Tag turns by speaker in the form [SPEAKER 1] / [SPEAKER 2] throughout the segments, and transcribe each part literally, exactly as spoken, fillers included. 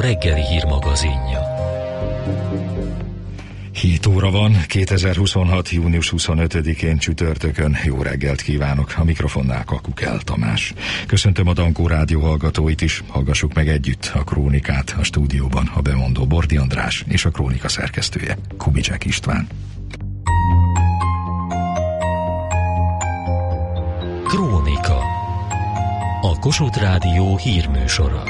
[SPEAKER 1] reggeli hírmagazinja.
[SPEAKER 2] hét óra van, kétezer-huszonhat. június huszonötödikén csütörtökön. Jó reggelt kívánok, a mikrofonnál Kakukel Tamás. Köszöntöm a Dankó rádió hallgatóit is, hallgassuk meg együtt a krónikát. A stúdióban a bemondó Bordi András és a krónika szerkesztője Kubicek István.
[SPEAKER 1] Krónika. A Kossuth Rádió hírműsora.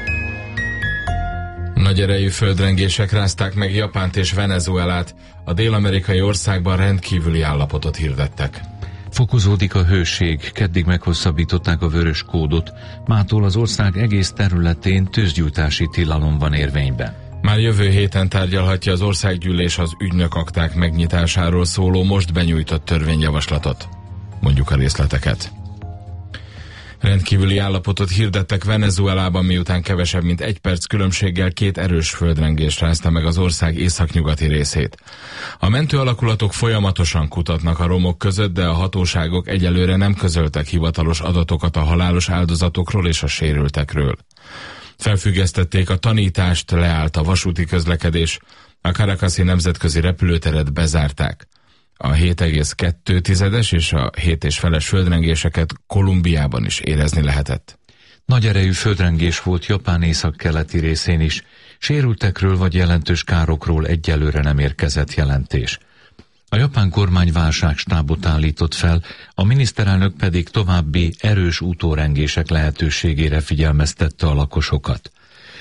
[SPEAKER 3] Nagy erejű földrengések rázták meg Japánt és Venezuelát, a dél-amerikai országban rendkívüli állapotot hirdettek.
[SPEAKER 4] Fokozódik a hőség, keddig meghosszabbították a vörös kódot, mától az ország egész területén tűzgyújtási tilalom van érvényben.
[SPEAKER 3] Már jövő héten tárgyalhatja az országgyűlés az ügynökakták megnyitásáról szóló most benyújtott törvényjavaslatot. Mondjuk a részleteket. Rendkívüli állapotot hirdettek Venezuelában, miután kevesebb mint egy perc különbséggel két erős földrengés rázta meg az ország északnyugati részét. A mentőalakulatok folyamatosan kutatnak a romok között, de a hatóságok egyelőre nem közöltek hivatalos adatokat a halálos áldozatokról és a sérültekről. Felfüggesztették a tanítást, leállt a vasúti közlekedés, a Caracasi nemzetközi repülőteret bezárták. A hét egész kettő tizedes és a hét és feles földrengéseket Kolumbiában is érezni lehetett.
[SPEAKER 4] Nagy erejű földrengés volt Japán északkeleti részén is. Sérültekről vagy jelentős károkról egyelőre nem érkezett jelentés. A japán kormány válságstábot állított fel, a miniszterelnök pedig további erős utórengések lehetőségére figyelmeztette a lakosokat.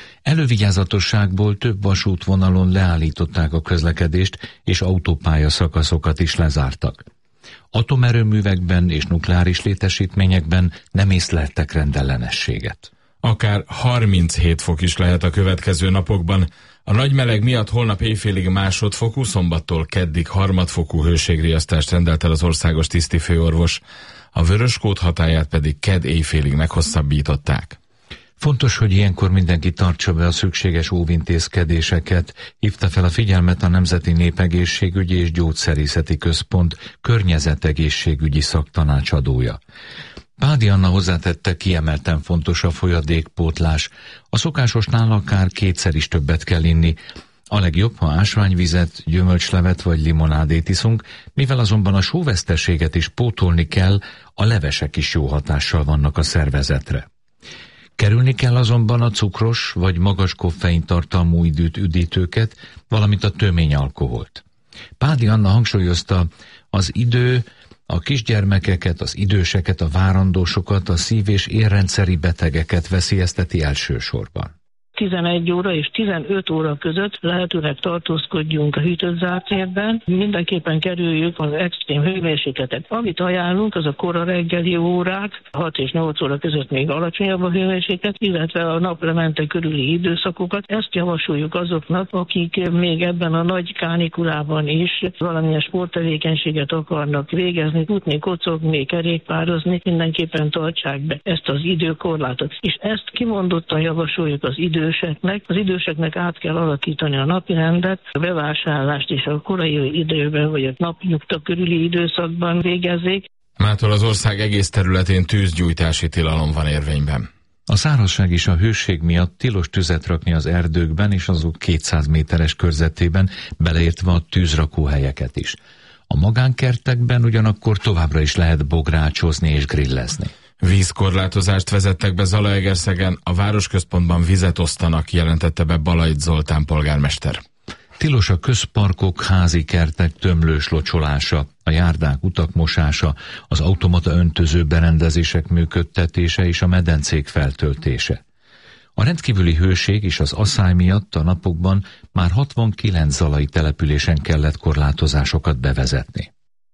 [SPEAKER 4] Elővigyázatosságból több vasútvonalon leállították a közlekedést, és autópálya szakaszokat is lezártak. Atomerőművekben és nukleáris létesítményekben nem észleltek rendellenességet.
[SPEAKER 3] Akár harminchét fok is lehet a következő napokban. A nagy meleg miatt holnap éjfélig másodfokú, szombattól keddig harmadfokú hőségriasztást rendelt el az országos tisztifőorvos. A vörös kód hatályát pedig kedd éjfélig meghosszabbították.
[SPEAKER 4] Fontos, hogy ilyenkor mindenki tartsa be a szükséges óvintézkedéseket, hívta fel a figyelmet a Nemzeti Népegészségügyi és Gyógyszerészeti Központ környezetegészségügyi szaktanácsadója. Pádi Anna hozzátette, kiemelten fontos a folyadékpótlás. A szokásosnál akár kétszer is többet kell inni. A legjobb, ha ásványvizet, gyümölcslevet vagy limonádét iszunk, mivel azonban a sóveszteséget is pótolni kell, a levesek is jó hatással vannak a szervezetre. Kerülni kell azonban a cukros vagy magas koffein tartalmú időt üdítőket, valamint a tömény alkoholt. Pádi Anna hangsúlyozta, az idő a kisgyermekeket, az időseket, a várandósokat, a szív- és érrendszeri betegeket veszélyezteti elsősorban.
[SPEAKER 5] tizenegy óra és tizenöt óra között lehetőleg tartózkodjunk a hűtött zárt térben. Mindenképpen kerüljük az extrém hőmérsékletet. Amit ajánlunk, az a kora reggeli órák, hat és nyolc óra között még alacsonyabb a hőmérséklet, illetve a naplemente körüli időszakokat. Ezt javasoljuk azoknak, akik még ebben a nagy kánikulában is valamilyen sporttevékenységet akarnak végezni, futni, kocogni, kerékpározni, mindenképpen tartsák be ezt az időkorlátot. És ezt kimondottan javasoljuk az idő időseknek. Az időseknek át kell alakítani a napirendet, a bevásárlást is a korai időben vagy a napnyugta körüli időszakban végezzék.
[SPEAKER 3] Mától az ország egész területén tűzgyújtási tilalom van érvényben.
[SPEAKER 4] A szárazság és a hőség miatt tilos tüzet rakni az erdőkben és azok kétszáz méteres körzetében, beleértve a tűzrakóhelyeket is. A magánkertekben ugyanakkor továbbra is lehet bográcsozni és grillezni.
[SPEAKER 3] Vízkorlátozást vezettek be Zalaegerszegen, a városközpontban vizet osztanak, jelentette be Balait Zoltán polgármester.
[SPEAKER 4] Tilos a közparkok, házi kertek tömlős locsolása, a járdák utak mosása, az automata öntöző berendezések működtetése és a medencék feltöltése. A rendkívüli hőség és az asszály miatt a napokban már hatvankilenc zalai településen kellett korlátozásokat bevezetni.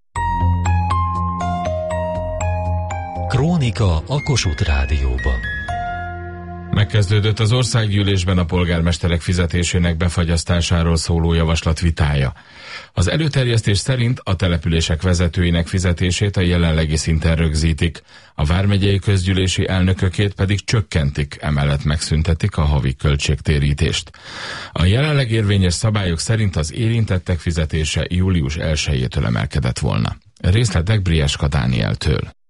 [SPEAKER 1] Krónika a Kossuth Rádióban.
[SPEAKER 3] Megkezdődött az országgyűlésben a polgármesterek fizetésének befagyasztásáról szóló javaslat vitája. Az előterjesztés szerint a települések vezetőinek fizetését a jelenlegi szinten rögzítik, a vármegyei közgyűlési elnökökét pedig csökkentik, emellett megszüntetik a havi költségtérítést. A jelenleg érvényes szabályok szerint az érintettek fizetése július elsejétől emelkedett volna. Részletek Brieska Dánieltől.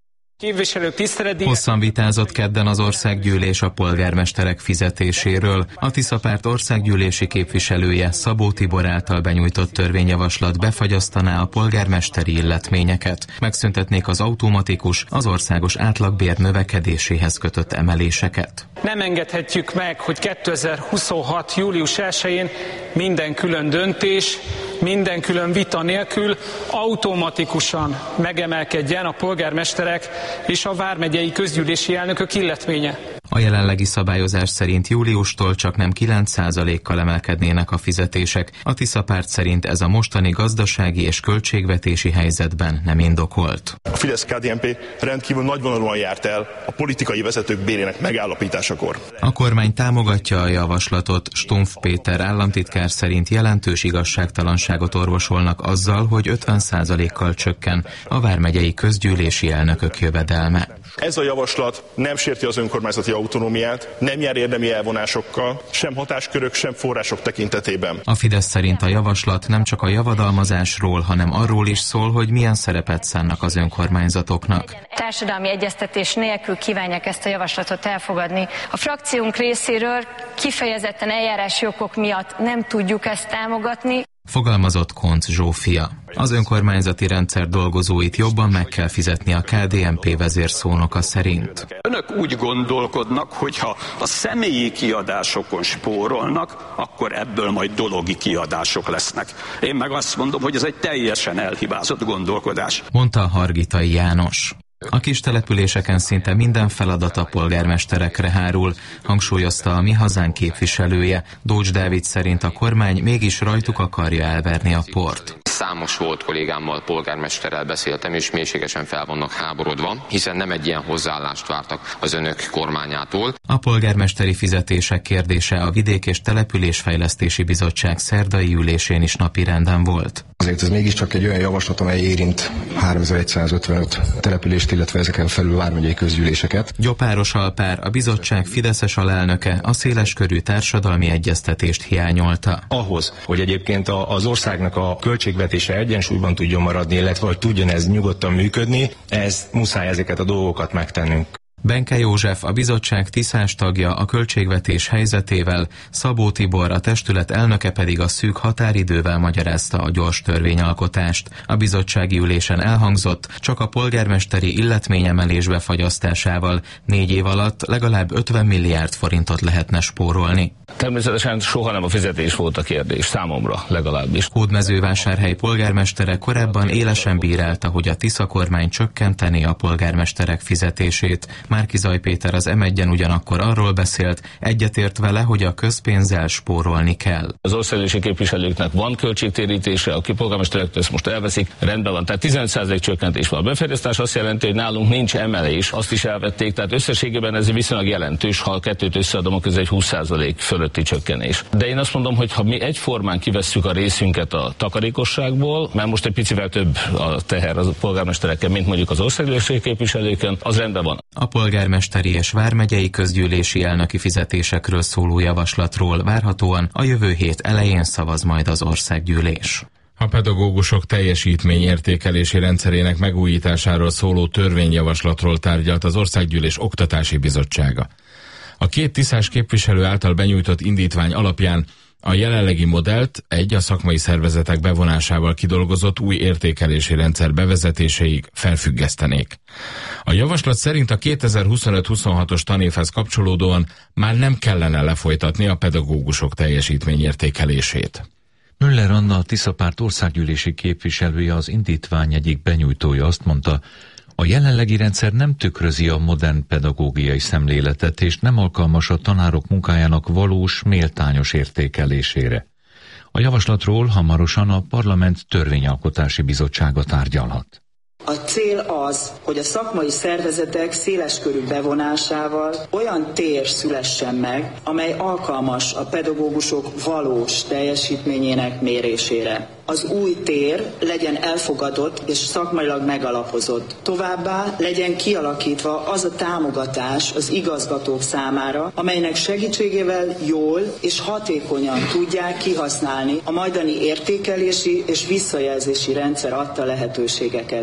[SPEAKER 6] Képviselők tiszteletdíj...
[SPEAKER 7] Hosszan vitázott kedden az országgyűlés a polgármesterek fizetéséről. A Tisza Párt országgyűlési képviselője Szabó Tibor által benyújtott törvényjavaslat befagyasztaná a polgármesteri illetményeket. Megszüntetnék az automatikus, az országos átlagbér növekedéséhez kötött emeléseket.
[SPEAKER 6] Nem engedhetjük meg, hogy kétezer-huszonhat. július elsején minden külön döntés, minden külön vita nélkül automatikusan megemelkedjen a polgármesterek és a vármegyei közgyűlési elnökök illetménye.
[SPEAKER 7] A jelenlegi szabályozás szerint júliustól csak nem kilenc százalékkal emelkednének a fizetések. A Tisza Párt szerint ez a mostani gazdasági és költségvetési helyzetben nem indokolt.
[SPEAKER 8] A Fidesz-ká dé en pé rendkívül nagyvonalúan járt el a politikai vezetők bérének megállapításakor.
[SPEAKER 7] A kormány támogatja a javaslatot. Stumpf Péter államtitkár szerint jelentős igazságtalanságot orvosolnak azzal, hogy ötven százalékkal csökken a vármegyei közgyűlési elnökök jövedelme.
[SPEAKER 8] Ez a javaslat nem sérti az önkormányzati autonómiát, nem jár érdemi elvonásokkal, sem hatáskörök, sem források tekintetében.
[SPEAKER 7] A Fidesz szerint a javaslat nem csak a javadalmazásról, hanem arról is szól, hogy milyen szerepet szánnak az önkormányzatoknak.
[SPEAKER 9] Társadalmi egyeztetés nélkül kívánják ezt a javaslatot elfogadni. A frakciónk részéről kifejezetten eljárási okok miatt nem tudjuk ezt támogatni.
[SPEAKER 7] Fogalmazott Koncz Zsófia. Az önkormányzati rendszer dolgozóit jobban meg kell fizetni a ká dé en pé vezérszónoka szerint.
[SPEAKER 10] Önök úgy gondolkodnak, hogy ha a személyi kiadásokon spórolnak, akkor ebből majd dologi kiadások lesznek. Én meg azt mondom, hogy ez egy teljesen elhibázott gondolkodás.
[SPEAKER 7] Mondta Hargitai János. A kis településeken szinte minden feladat a polgármesterekre hárul, hangsúlyozta a Mi Hazánk képviselője. Dócs Dávid szerint a kormány mégis rajtuk akarja elverni a port.
[SPEAKER 11] Számos volt kollégámmal, polgármesterrel beszéltem, és mélységesen fel vannak háborodva, hiszen nem egy ilyen hozzáállást vártak az önök kormányától.
[SPEAKER 7] A polgármesteri fizetések kérdése a Vidék- és Településfejlesztési Bizottság szerdai ülésén is napirenden volt.
[SPEAKER 12] Azért ez mégiscsak egy olyan javaslat, amely érint háromezer-százötvenöt települést, illetve ezeken felül vármegyei közgyűléseket.
[SPEAKER 7] Gyopáros Alpár, a bizottság fideszes alelnöke, a széleskörű társadalmi egyeztetést hiányolta.
[SPEAKER 13] Ahhoz, hogy egyébként az országnak a költségvetése egyensúlyban tudjon maradni, illetve hogy tudjon ez nyugodtan működni, ez muszáj ezeket a dolgokat megtennünk.
[SPEAKER 7] Benke József, a bizottság tiszás tagja a költségvetés helyzetével, Szabó Tibor, a testület elnöke pedig a szűk határidővel magyarázta a gyors törvényalkotást. A bizottsági ülésen elhangzott, csak a polgármesteri illetményemelés befagyasztásával négy év alatt legalább ötven milliárd forintot lehetne spórolni.
[SPEAKER 14] Természetesen soha nem a fizetés volt a kérdés, számomra legalábbis.
[SPEAKER 7] Hódmezővásárhely polgármestere korábban élesen bírálta, hogy a Tisza kormány csökkentené a polgármesterek fizetését. Márki-Zay Péter az em egyen ugyanakkor arról beszélt, egyetért vele, hogy a közpénzzel spórolni kell.
[SPEAKER 14] Az országgyűlési képviselőknek van költségtérítése, a polgármesterektől ezt most elveszik, rendben van, tehát tizenöt százalék csökkentés van. A befagyasztás azt jelenti, hogy nálunk nincs emelés, azt is elvették, tehát összességében ez viszonylag jelentős, ha a kettőt összeadom, akkor ez egy húsz százalék fölötti csökkenés. De én azt mondom, hogy ha mi egyformán kivesszük a részünket a takarékosságból, mert most egy picivel több a teher a polgármestereken, mint mondjuk az országgyűlési képviselőkön, az rendben van.
[SPEAKER 7] A polgármesteri és vármegyei közgyűlési elnöki fizetésekről szóló javaslatról várhatóan a jövő hét elején szavaz majd az országgyűlés.
[SPEAKER 3] A pedagógusok teljesítményértékelési rendszerének megújításáról szóló törvényjavaslatról tárgyalt az Országgyűlés Oktatási Bizottsága. A két tiszás képviselő által benyújtott indítvány alapján a jelenlegi modellt egy a szakmai szervezetek bevonásával kidolgozott új értékelési rendszer bevezetéséig felfüggesztenék. A javaslat szerint a kétezer-huszonöt-huszonhatos tanévhez kapcsolódóan már nem kellene lefolytatni a pedagógusok teljesítményértékelését.
[SPEAKER 4] Müller Anna, a Tisza Párt országgyűlési képviselője, az indítvány egyik benyújtója azt mondta, a jelenlegi rendszer nem tükrözi a modern pedagógiai szemléletet, és nem alkalmas a tanárok munkájának valós, méltányos értékelésére. A javaslatról hamarosan a Parlament Törvényalkotási Bizottsága tárgyalhat.
[SPEAKER 15] A cél az, hogy a szakmai szervezetek széleskörű bevonásával olyan tér szülessen meg, amely alkalmas a pedagógusok valós teljesítményének mérésére. Az új tér legyen elfogadott és szakmailag megalapozott. Továbbá legyen kialakítva az a támogatás az igazgatók számára, amelynek segítségével jól és hatékonyan tudják kihasználni a majdani értékelési és visszajelzési rendszer adta lehetőségeket.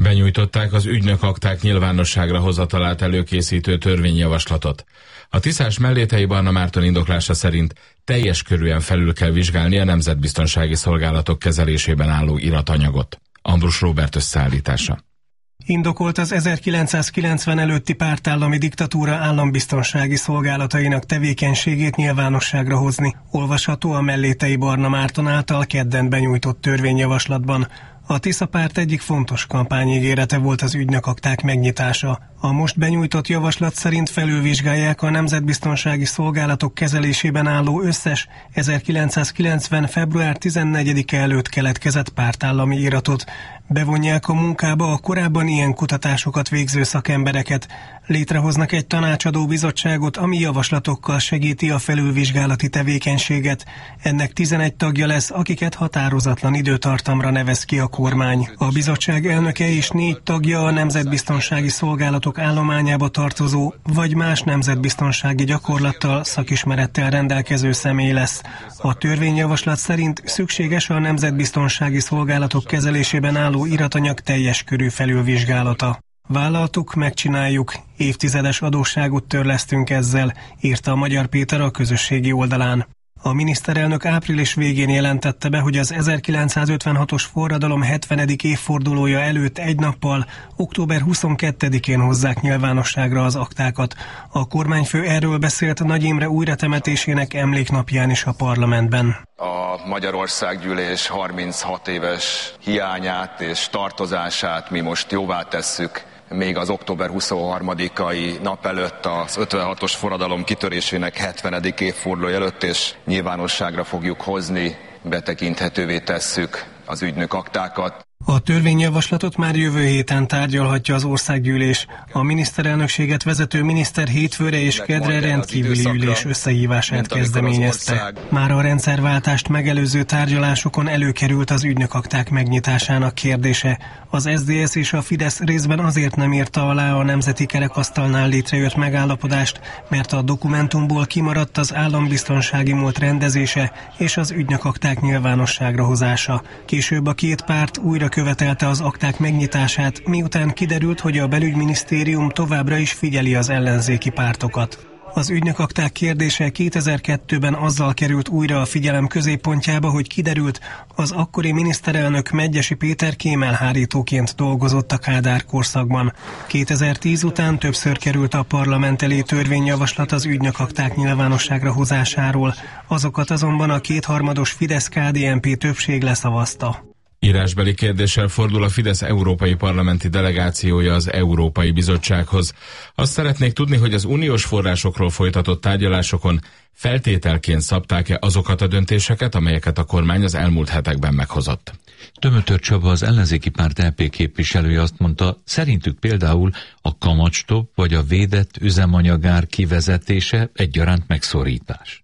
[SPEAKER 3] Benyújtották az ügynök akták nyilvánosságra hozatalát előkészítő törvényjavaslatot. A tiszás Mellétei Barna Márton indoklása szerint teljes körűen felül kell vizsgálni a nemzetbiztonsági szolgálatok kezelésében álló iratanyagot. Ambrus Róbert összeállítása.
[SPEAKER 16] Indokolt az ezerkilencszázkilencven előtti pártállami diktatúra állambiztonsági szolgálatainak tevékenységét nyilvánosságra hozni. Olvasható a Mellétei Barna Márton által kedden benyújtott törvényjavaslatban. A Tisza párt egyik fontos kampányígérete volt az ügynökakták megnyitása. A most benyújtott javaslat szerint felülvizsgálják a nemzetbiztonsági szolgálatok kezelésében álló összes ezerkilencszázkilencven. február tizennegyedike előtt keletkezett pártállami iratot. Bevonják a munkába a korábban ilyen kutatásokat végző szakembereket. Létrehoznak egy tanácsadó bizottságot, ami javaslatokkal segíti a felülvizsgálati tevékenységet. Ennek tizenegy tagja lesz, akiket határozatlan időtartamra nevez ki a kormány. A bizottság elnöke és négy tagja a nemzetbiztonsági szolgálatok állományába tartozó, vagy más nemzetbiztonsági gyakorlattal, szakismerettel rendelkező személy lesz. A törvényjavaslat szerint szükséges a nemzetbiztonsági szolgálatok kezelésében álló iratanyag teljes körű felülvizsgálata. Vállaltuk, megcsináljuk, évtizedes adósságot törlesztünk ezzel, írta a Magyar Péter a közösségi oldalán. A miniszterelnök április végén jelentette be, hogy az ezerkilencszázötvenhatos forradalom hetvenedik évfordulója előtt egy nappal, október huszonkettedikén hozzák nyilvánosságra az aktákat. A kormányfő erről beszélt Nagy Imre újratemetésének emléknapján is a parlamentben.
[SPEAKER 17] A Magyarországgyűlés harminchat éves hiányát és tartozását mi most jóvá tesszük. Még az október huszonharmadikai nap előtt, az ötvenhatos forradalom kitörésének hetvenedik évfordulója előtt, és nyilvánosságra fogjuk hozni, betekinthetővé tesszük az ügynök aktákat.
[SPEAKER 16] A törvényjavaslatot már jövő héten tárgyalhatja az országgyűlés. A miniszterelnökséget vezető miniszter hétfőre és kedre rendkívüli ülés összehívását kezdeményezte. Már a rendszerváltást megelőző tárgyalásokon előkerült az ügynökakták megnyitásának kérdése. Az es zé es és a Fidesz részben azért nem írta alá a nemzeti kerekasztalnál létrejött megállapodást, mert a dokumentumból kimaradt az állambiztonsági múlt rendezése és az ügynökakták nyilvánosságra hozása. Később a két párt újra követelte az akták megnyitását, miután kiderült, hogy a belügyminisztérium továbbra is figyeli az ellenzéki pártokat. Az ügynökakták kérdése kétezer-kettőben azzal került újra a figyelem középpontjába, hogy kiderült, az akkori miniszterelnök Medgyessy Péter kémelhárítóként dolgozott a Kádár korszakban. kétezer-tíz után többször került a parlament elé törvényjavaslat az ügynökakták nyilvánosságra hozásáról, azokat azonban a kétharmados Fidesz-ká dé en pé többség leszavazta.
[SPEAKER 3] Írásbeli kérdéssel fordul a Fidesz európai parlamenti delegációja az Európai Bizottsághoz. Azt szeretnék tudni, hogy az uniós forrásokról folytatott tárgyalásokon feltételként szabták-e azokat a döntéseket, amelyeket a kormány az elmúlt hetekben meghozott.
[SPEAKER 4] Tömötör Csaba, az ellenzéki párt é pé képviselője azt mondta, szerintük például a kamatstop vagy a védett üzemanyagár kivezetése egyaránt megszorítás.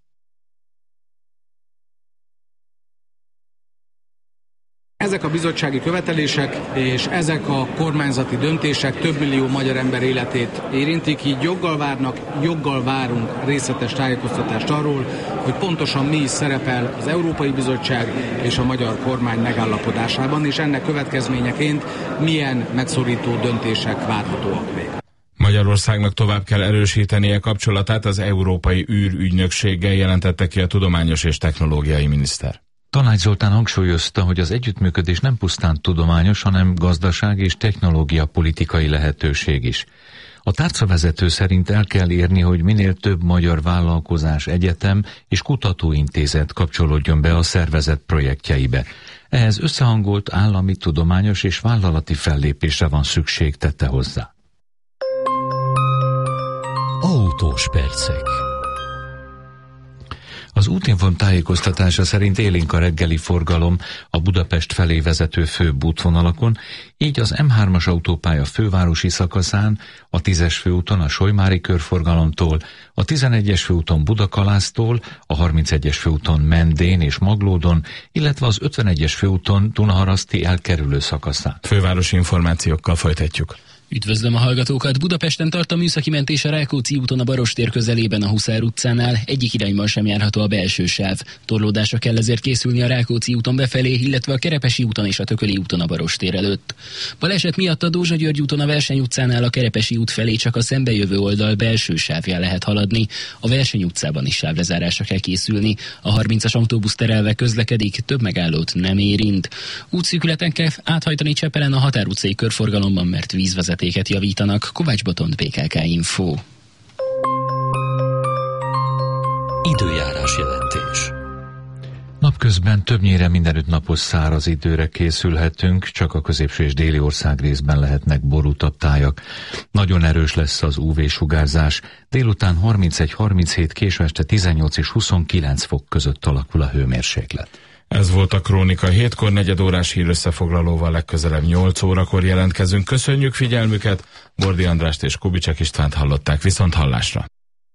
[SPEAKER 18] Ezek a bizottsági követelések és ezek a kormányzati döntések több millió magyar ember életét érintik, így joggal várnak, joggal várunk részletes tájékoztatást arról, hogy pontosan mi is szerepel az Európai Bizottság és a magyar kormány megállapodásában, és ennek következményeként milyen megszorító döntések várhatóak még.
[SPEAKER 3] Magyarországnak tovább kell erősítenie kapcsolatát az Európai űrügynökséggel, jelentette ki a tudományos és technológiai miniszter.
[SPEAKER 4] Tanács Zoltán hangsúlyozta, hogy az együttműködés nem pusztán tudományos, hanem gazdaság és technológia politikai lehetőség is. A tárcavezető szerint el kell érni, hogy minél több magyar vállalkozás, egyetem és kutatóintézet kapcsolódjon be a szervezet projektjeibe. Ehhez összehangolt állami, tudományos és vállalati fellépésre van szükség, tette hozzá.
[SPEAKER 1] Autós percek.
[SPEAKER 4] Az Útinfon tájékoztatása szerint élénk a reggeli forgalom a Budapest felé vezető főbb útvonalakon, így az em hármas autópálya fővárosi szakaszán, a tízes főúton a Solymári körforgalomtól, a tizenegyes főúton Budakalásztól, a harmincegyes főúton Mendén és Maglódon, illetve az ötvenegyes főúton Dunaharaszti elkerülő szakaszán.
[SPEAKER 3] Fővárosi információkkal folytatjuk.
[SPEAKER 19] Üdvözlöm a hallgatókat! Budapesten tart a műszaki mentés a Rákóczi úton a Barostér közelében a Huszár utcánál, egyik irányban sem járható a belső sáv. Torlódásra kell ezért készülni a Rákóczi úton befelé, illetve a Kerepesi úton és a Tököli úton a Barostér előtt. Baleset miatt a Dózsa György úton a Verseny utcánál a Kerepesi út felé csak a szembejövő oldal belső sávján lehet haladni, a Verseny utcában is sávlezárásra kell készülni. A harmincas autóbusz terelve közlekedik, több megállót nem érint. Útszűkületen kell áthajtani Csepelen a Határ utcai körforgalomban, mert vízvezeték javítanak. Kovács Botont, bé ká ká Info.
[SPEAKER 1] Időjárás jelentés.
[SPEAKER 4] Napközben többnyire mindenütt napos száraz időre készülhetünk, csak a középső és déli ország részben lehetnek borútabb tájak. Nagyon erős lesz az ú vé-sugárzás, délután harmincegy harminchét, késő este tizennyolc és huszonkilenc fok között alakul a hőmérséklet.
[SPEAKER 3] Ez volt a Krónika. Hétkor negyed órás hírösszefoglalóval legközelebb nyolc órakor jelentkezünk. Köszönjük figyelmüket, Bordi Andrást és Kubicek Istvánt hallották, viszont hallásra.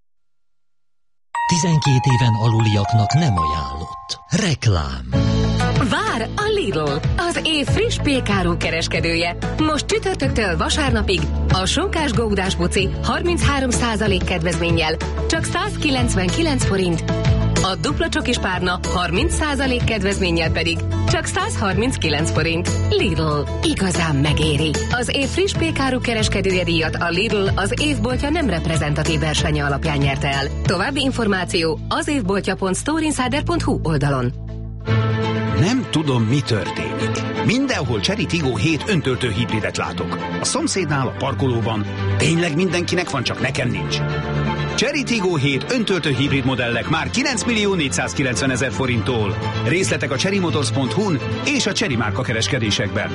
[SPEAKER 1] tizenkét éven aluliaknak nem ajánlott. Reklám.
[SPEAKER 20] Vár a Lidl, az év friss pékárú kereskedője. Most csütörtöktől vasárnapig a sonkás gódás buci harminchárom százalék kedvezménnyel csak százkilencvenkilenc forint. A dupla csokis párna harminc százalék kedvezménnyel pedig csak száz harminckilenc forint. Lidl, igazán megéri. Az év friss pékáru kereskedője díjat a Lidl az évboltja nem reprezentatív versenye alapján nyerte el. További információ az évboltja pont storeinsider pont hu oldalon.
[SPEAKER 21] Nem tudom, mi történik. Mindenhol Chery Tiggo hét öntöltő hibridet látok. A szomszédnál, a parkolóban. Tényleg mindenkinek van, csak nekem nincs. Chery Tiggo hét öntöltő hibrid modellek már kilenc millió négyszázkilencven ezer forinttól. Részletek a cherry motors pont hu-n és a Chery márka kereskedésekben.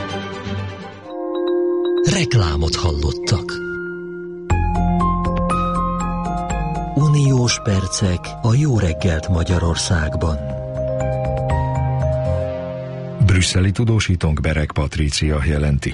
[SPEAKER 1] Reklámot hallottak. Uniós percek a jó reggelt Magyarországban.
[SPEAKER 2] Brüsszeli tudósítónk Bereg Patrícia jelenti.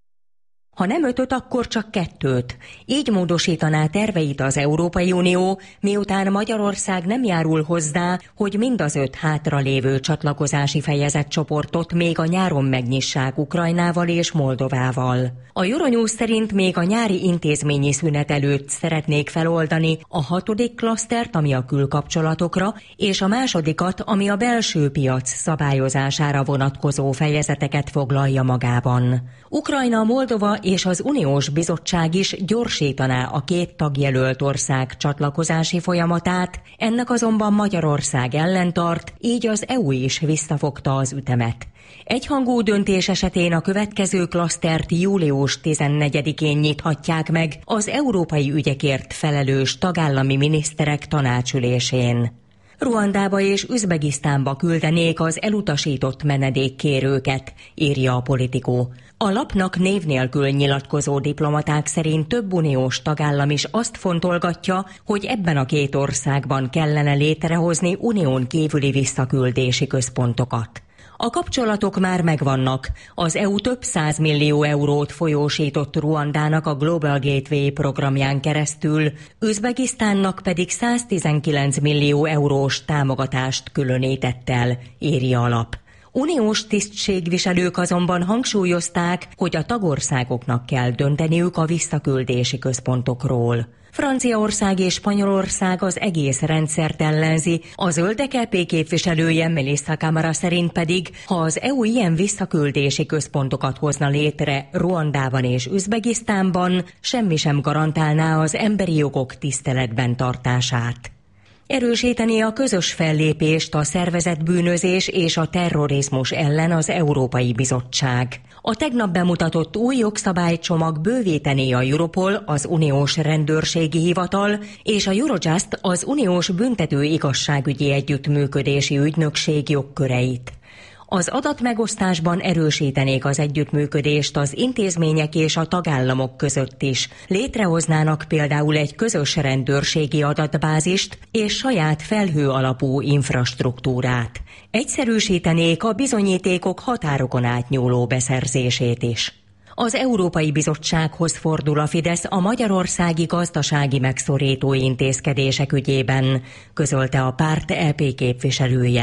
[SPEAKER 22] Ha nem ötöt, akkor csak kettőt. Így módosítaná terveit az Európai Unió, miután Magyarország nem járul hozzá, hogy mind az öt hátralévő csatlakozási fejezet csoportot még a nyáron megnyissák Ukrajnával és Moldovával. A Euronews szerint még a nyári intézményi szünet előtt szeretnék feloldani a hatodik klasztert, ami a külkapcsolatokra, és a másodikat, ami a belső piac szabályozására vonatkozó fejezeteket foglalja magában. Ukrajna, Moldova és az Uniós Bizottság is gyorsítaná a két tagjelölt ország csatlakozási folyamatát, ennek azonban Magyarország ellentart, így az é u is visszafogta az ütemet. Egyhangú döntés esetén a következő klasztert július tizennegyedikén nyithatják meg az európai ügyekért felelős tagállami miniszterek tanácsülésén. Ruandába és Üzbegisztánba küldenék az elutasított menedékkérőket, írja a Politico. A lapnak név nélkül nyilatkozó diplomaták szerint több uniós tagállam is azt fontolgatja, hogy ebben a két országban kellene létrehozni unión kívüli visszaküldési központokat. A kapcsolatok már megvannak. Az é u több százmillió eurót folyósított Ruandának a Global Gateway programján keresztül, Üzbegisztánnak pedig száztizenkilenc millió eurós támogatást különített el, írja a lap. Uniós tisztségviselők azonban hangsúlyozták, hogy a tagországoknak kell dönteniük a visszaküldési központokról. Franciaország és Spanyolország az egész rendszert ellenzi, a zöldek é pé képviselője Melissa Camara szerint pedig, ha az é u ilyen visszaküldési központokat hozna létre Ruandában és Üzbegisztánban, semmi sem garantálná az emberi jogok tiszteletben tartását. Erősíteni a közös fellépést a szervezett bűnözés és a terrorizmus ellen az Európai Bizottság. A tegnap bemutatott új jogszabálycsomag bővítené a Europol, az Uniós Rendőrségi Hivatal és a Eurojust, az Uniós Büntető Igazságügyi Együttműködési Ügynökség jogköreit. Az adatmegosztásban erősítenék az együttműködést az intézmények és a tagállamok között is. Létrehoznának például egy közös rendőrségi adatbázist és saját felhő alapú infrastruktúrát. Egyszerűsítenék a bizonyítékok határokon átnyúló beszerzését is. Az Európai Bizottsághoz fordul a Fidesz a magyarországi gazdasági megszorító intézkedések ügyében, közölte a párt é pé képviselője.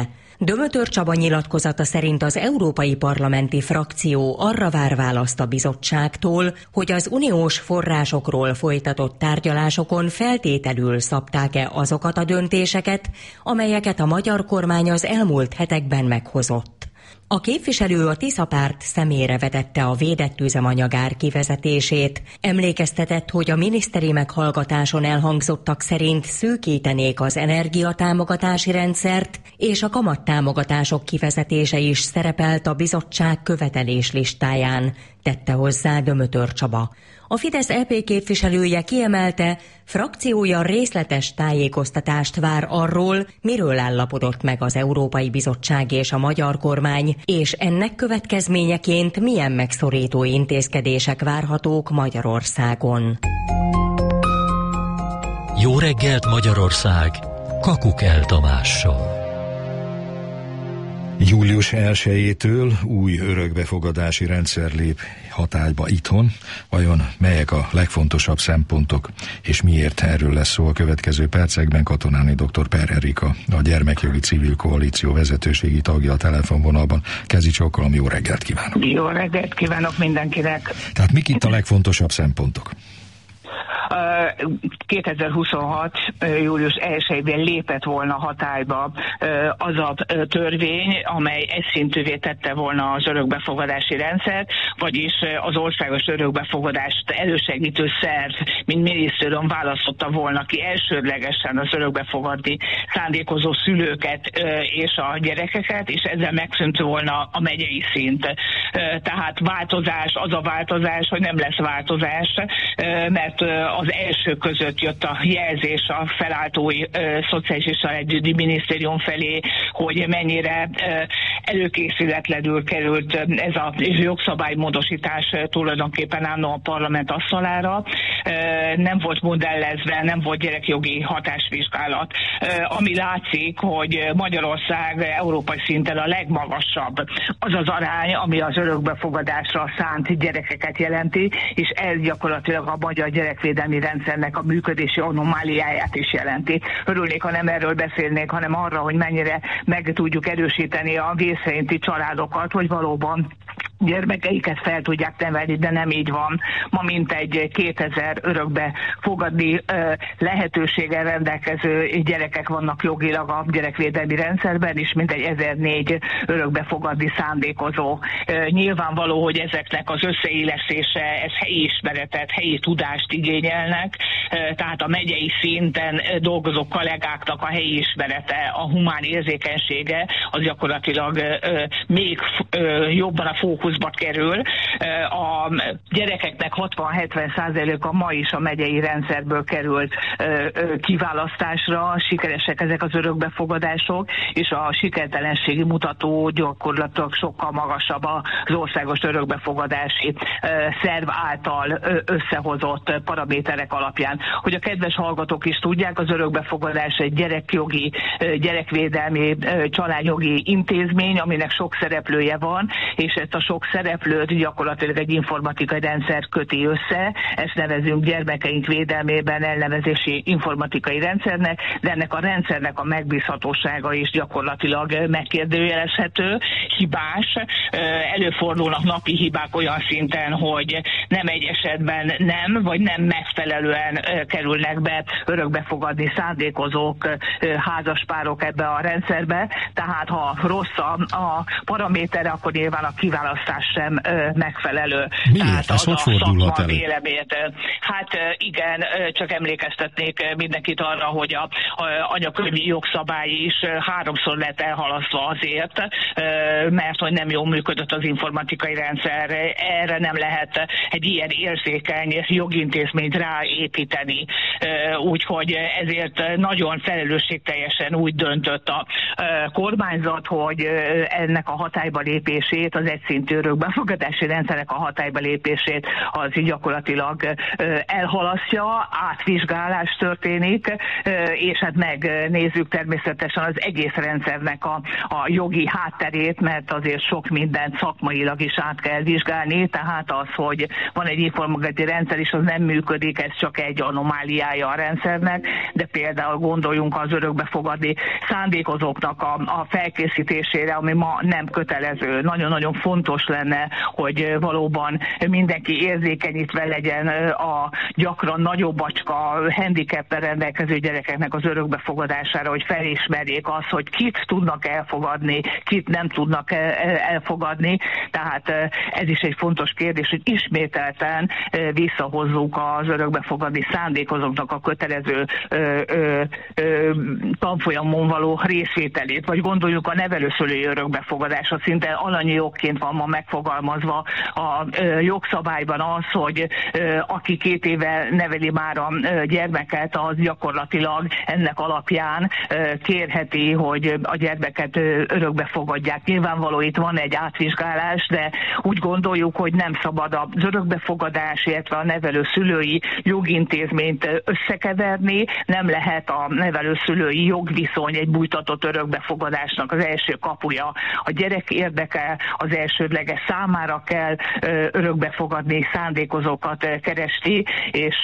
[SPEAKER 22] Dömötör Csaba nyilatkozata szerint az Európai Parlamenti frakció arra vár választ a bizottságtól, hogy az uniós forrásokról folytatott tárgyalásokon feltételül szabták-e azokat a döntéseket, amelyeket a magyar kormány az elmúlt hetekben meghozott. A képviselő a Tisza párt szemére vetette a védett üzemanyagár kivezetését. Emlékeztetett, hogy a miniszteri meghallgatáson elhangzottak szerint szűkítenék az energiatámogatási rendszert, és a kamattámogatások kivezetése is szerepelt a bizottság követelés listáján, tette hozzá Dömötör Csaba. A Fidesz é pé képviselője kiemelte, frakciója részletes tájékoztatást vár arról, miről állapodott meg az Európai Bizottság és a magyar kormány, és ennek következményeként milyen megszorító intézkedések várhatók Magyarországon.
[SPEAKER 1] Jó reggelt Magyarország! Kakukel Tamással.
[SPEAKER 2] július elsejétől új örökbefogadási rendszer lép hatályba itthon. Vajon melyek a legfontosabb szempontok, és miért? Erről lesz szó a következő percekben. Katonáni dr. Per Erika, a Gyermekjogi Civil Koalíció vezetőségi tagja a telefonvonalban. Kezi csókolom, jó reggelt kívánok!
[SPEAKER 5] Jó reggelt kívánok mindenkinek!
[SPEAKER 2] Tehát mik itt a legfontosabb szempontok?
[SPEAKER 5] kétezer-huszonhat. július elsejében lépett volna hatályba az a törvény, amely egyszintűvé tette volna az örökbefogadási rendszert, vagyis az országos örökbefogadást elősegítő szerv, mint minisztérium választotta volna ki elsődlegesen az örökbefogadni szándékozó szülőket és a gyerekeket, és ezzel megszűnt volna a megyei szint. Tehát változás, az a változás, hogy nem lesz változás, mert az első között jött a jelzés a felálltói ö, szociális és családügyi minisztérium felé, hogy mennyire ö, előkészületlenül került ez a jogszabálymódosítás tulajdonképpen annó a parlament asztalára. Ö, nem volt modellezve, nem volt gyerekjogi hatásvizsgálat. Ö, ami látszik, hogy Magyarország európai szinten a legmagasabb az az arány, ami az örökbefogadásra szánt gyerekeket jelenti, és ez gyakorlatilag a magyar gyerekvédelmi rendszernek a működési anomáliáját is jelenti. Örülnék, ha nem erről beszélnék, hanem arra, hogy mennyire meg tudjuk erősíteni a vészszerinti családokat, hogy valóban gyermekeiket fel tudják nevelni, de nem így van. Ma mintegy kétezer örökbe fogadni lehetőséggel rendelkező gyerekek vannak jogilag a gyerekvédelmi rendszerben, és mintegy ezernégy örökbe fogadni szándékozó. Nyilvánvaló, hogy ezeknek az összeillesztése, ez helyi ismeretet, helyi tudást igényelnek, tehát a megyei szinten dolgozó kollégáknak a helyi ismerete, a humán érzékenysége, az gyakorlatilag még jobban a fókuszba kerül. A gyerekeknek hatvan-hetven százaléka ma is a megyei rendszerből került kiválasztásra, sikeresek ezek az örökbefogadások, és a sikertelenségi mutató gyakorlatilag sokkal magasabb az országos örökbefogadási szerv által összehozott paraméterek alapján. Hogy a kedves hallgatók is tudják, az örökbefogadás egy gyerekjogi, gyerekvédelmi, családjogi intézmény, aminek sok szereplője van, és ezt a sok szereplőt gyakorlatilag egy informatikai rendszer köti össze, ezt nevezünk gyermekeink védelmében elnevezési informatikai rendszernek, de ennek a rendszernek a megbízhatósága is gyakorlatilag megkérdőjelezhető, hibás, előfordulnak napi hibák olyan szinten, hogy nem egy esetben nem, vagy nem megfelelően kerülnek be örökbefogadni szándékozók, házaspárok ebbe a rendszerbe, tehát ha rossz a, a paramétere, akkor nyilván a kiválasztás sem megfelelő.
[SPEAKER 2] Miért?
[SPEAKER 5] Tehát
[SPEAKER 2] Ez hogy fordulhat elő?
[SPEAKER 5] Vélemét. Hát igen, csak emlékeztetnék mindenkit arra, hogy a, a anyakönyvi jogszabály is háromszor lett elhalasztva azért, mert hogy nem jól működött az informatikai rendszer. Erre nem lehet egy ilyen érzékeny jogintézményt ráépíteni. Úgyhogy ezért nagyon felelősségteljesen úgy döntött a kormányzat, hogy ennek a hatályba lépését az egyszintű szintű örökbefogadási rendszerek a hatályba lépését az gyakorlatilag elhalasztja, átvizsgálás történik, és hát megnézzük természetesen az egész rendszernek a, a jogi hátterét, mert azért sok mindent szakmailag is át kell vizsgálni, tehát az, hogy van egy informatikai rendszer is, az nem működik, ez csak egy anomáliája a rendszernek, de például gondoljunk az örökbefogadni szándékozóknak a, a felkészítésére, ami ma nem kötelező. Nagyon-nagyon fontos lenne, hogy valóban mindenki érzékenyítve legyen a gyakran nagyobb bacska handicappel rendelkező gyerekeknek az örökbefogadására, hogy felismerjék azt, hogy kit tudnak elfogadni, kit nem tudnak elfogadni. Tehát ez is egy fontos kérdés, hogy ismételten visszahozzuk az örökbefogadni szándékozóknak a kötelező ö, ö, ö, tanfolyamon való részvételét, vagy gondoljuk a nevelőszülői örökbefogadásra, szinte alanyi jogként van ma megfogalmazva a ö, jogszabályban az, hogy ö, aki két éve neveli már a ö, gyermeket, az gyakorlatilag ennek alapján ö, kérheti, hogy a gyermeket ö, örökbefogadják. Nyilvánvaló itt van egy átvizsgálás, de úgy gondoljuk, hogy nem szabad az örökbefogadás, illetve a nevelőszülői jogintézményt összekeverni, nem lehet a nevelőszülői jogviszony egy bújtatott örökbefogadásnak az első kapuja. A gyerek érdeke az elsődleges, számára kell örökbefogadni szándékozókat keresni, és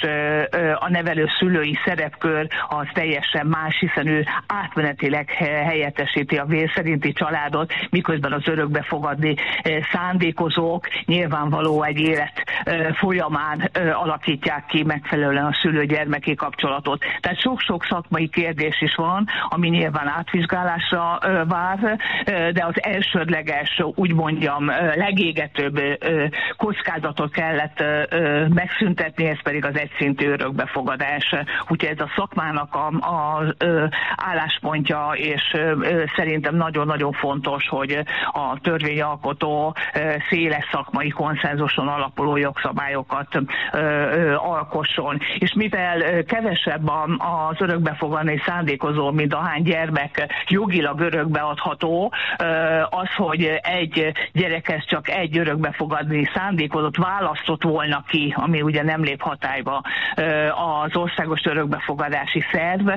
[SPEAKER 5] a nevelőszülői szerepkör az teljesen más, hiszen ő átmenetileg helyettesíti a vér szerinti családot, miközben az örökbefogadni szándékozók nyilvánvaló egy élet folyamán alakítják ki megfelelően a szülő-gyermeki kapcsolatot. Tehát sok-sok szakmai kérdés is van, ami nyilván átvizsgálásra vár, de az elsődleges, úgy mondjam, legégetőbb kockázatot kellett megszüntetni, ez pedig az egyszintű örökbefogadás. Úgyhogy ez a szakmának a, a, a álláspontja, és szerintem nagyon-nagyon fontos, hogy a törvényalkotó széles szakmai konszenzuson alapuló jogszabályokat alkosson. És mivel kevesebb az örökbefogadni szándékozó, mint ahány gyermek jogilag örökbeadható, az, hogy egy gyerekhez csak egy örökbefogadni szándékozott választott volna ki, ami ugye nem lép hatályba az országos örökbefogadási szerv,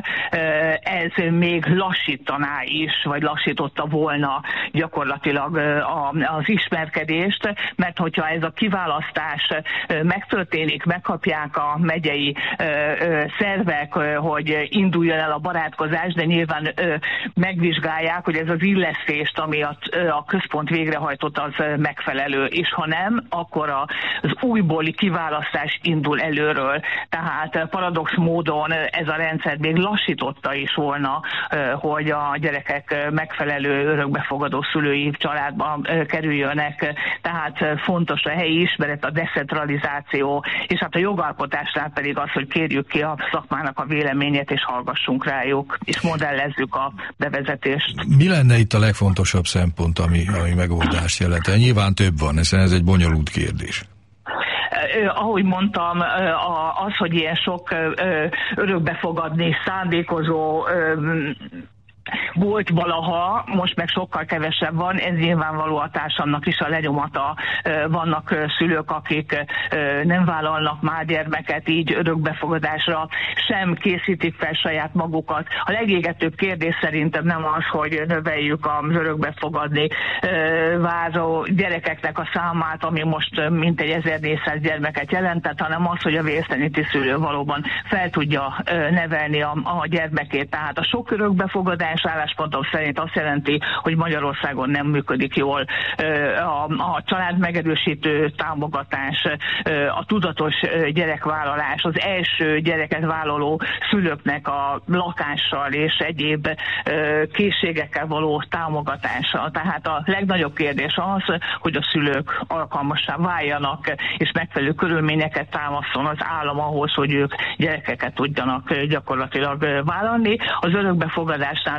[SPEAKER 5] ez még lassítaná is, vagy lassította volna gyakorlatilag az ismerkedést, mert hogyha ez a kiválasztás megtörténik, megkapják a megyei szervek, hogy induljon el a barátkozás, de nyilván megvizsgálják, hogy ez az illesztést, ami a, a központ végrehajtott, az megfelelő, és ha nem, akkor az újbóli kiválasztás indul előről. Tehát paradox módon ez a rendszer még lassította is volna, hogy a gyerekek megfelelő örökbefogadó szülői családba kerüljönek. Tehát fontos a helyi ismeret, a decentralizáció, és hát a jogalkotásnál pedig az, hogy kérjük ki a szakmának a véleményét, és hallgassunk rájuk, és modellezzük a bevezetést.
[SPEAKER 2] Mi lenne itt a legfontosabb szempont, ami, ami megoldást jelent? Nyilván több van, hiszen ez egy bonyolult kérdés.
[SPEAKER 5] Ahogy mondtam, az, hogy ilyen sok örökbefogadni szándékozó volt valaha, most meg sokkal kevesebb van, ez nyilvánvaló a társamnak is a lenyomata. Vannak szülők, akik nem vállalnak már gyermeket, így örökbefogadásra sem készítik fel saját magukat. A legégetőbb kérdés szerintem nem az, hogy növeljük az örökbefogadni váró gyerekeknek a számát, ami most mintegy ezernégyszáz gyermeket jelentett, hanem az, hogy a vérszerinti szülő valóban fel tudja nevelni a, a gyermekét. Tehát a sok örökbefogadás álláspontom szerint azt jelenti, hogy Magyarországon nem működik jól a, a család megerősítő támogatás, a tudatos gyerekvállalás, az első gyereket vállaló szülőknek a lakással és egyéb készségekkel való támogatása. Tehát a legnagyobb kérdés az, hogy a szülők alkalmassá váljanak, és megfelelő körülményeket támaszol az állam ahhoz, hogy ők gyerekeket tudjanak gyakorlatilag vállalni. Az örökbefogadásnál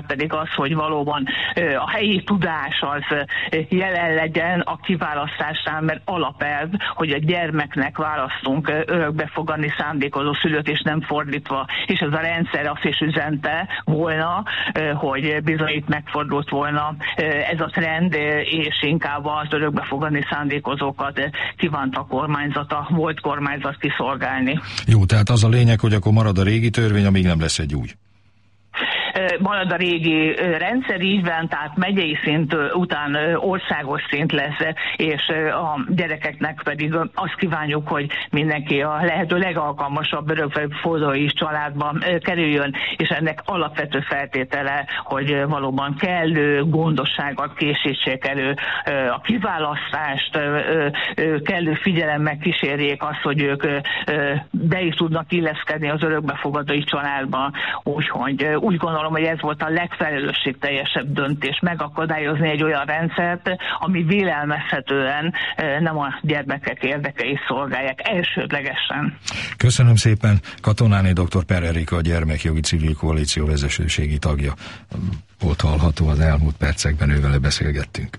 [SPEAKER 5] már pedig az, hogy valóban a helyi tudás az jelen legyen a kiválasztásnál, mert alapelv, hogy a gyermeknek választunk örökbefogadni szándékozó szülőt, és nem fordítva. És ez a rendszer azt is üzente volna, hogy bizony itt megfordult volna ez a trend, és inkább az örökbefogadni szándékozókat kívánta a kormányzat, a volt kormányzat kiszolgálni.
[SPEAKER 2] Jó, tehát az a lényeg, hogy akkor marad a régi törvény, amíg nem lesz egy új.
[SPEAKER 5] Marad a régi rendszer, így van, tehát megyei szint után országos szint lesz, és a gyerekeknek pedig azt kívánjuk, hogy mindenki a lehető legalkalmasabb örökbefogadói családba kerüljön, és ennek alapvető feltétele, hogy valóban kellő gondossággal készítsék elő a kiválasztást, kellő figyelemmel kísérjék azt, hogy ők be is tudnak illeszkedni az örökbefogadói családba, úgyhogy úgy gondolom, hogy ez volt a legfelelősségteljesebb döntés, megakadályozni egy olyan rendszert, ami vélelmezhetően nem a gyermekek érdekeit szolgálják elsődlegesen.
[SPEAKER 2] Köszönöm szépen. Katonáné doktor Per Erika, a Gyermekjogi Civil Koalíció vezetőségi tagja volt hallható az elmúlt percekben, ővele beszélgettünk.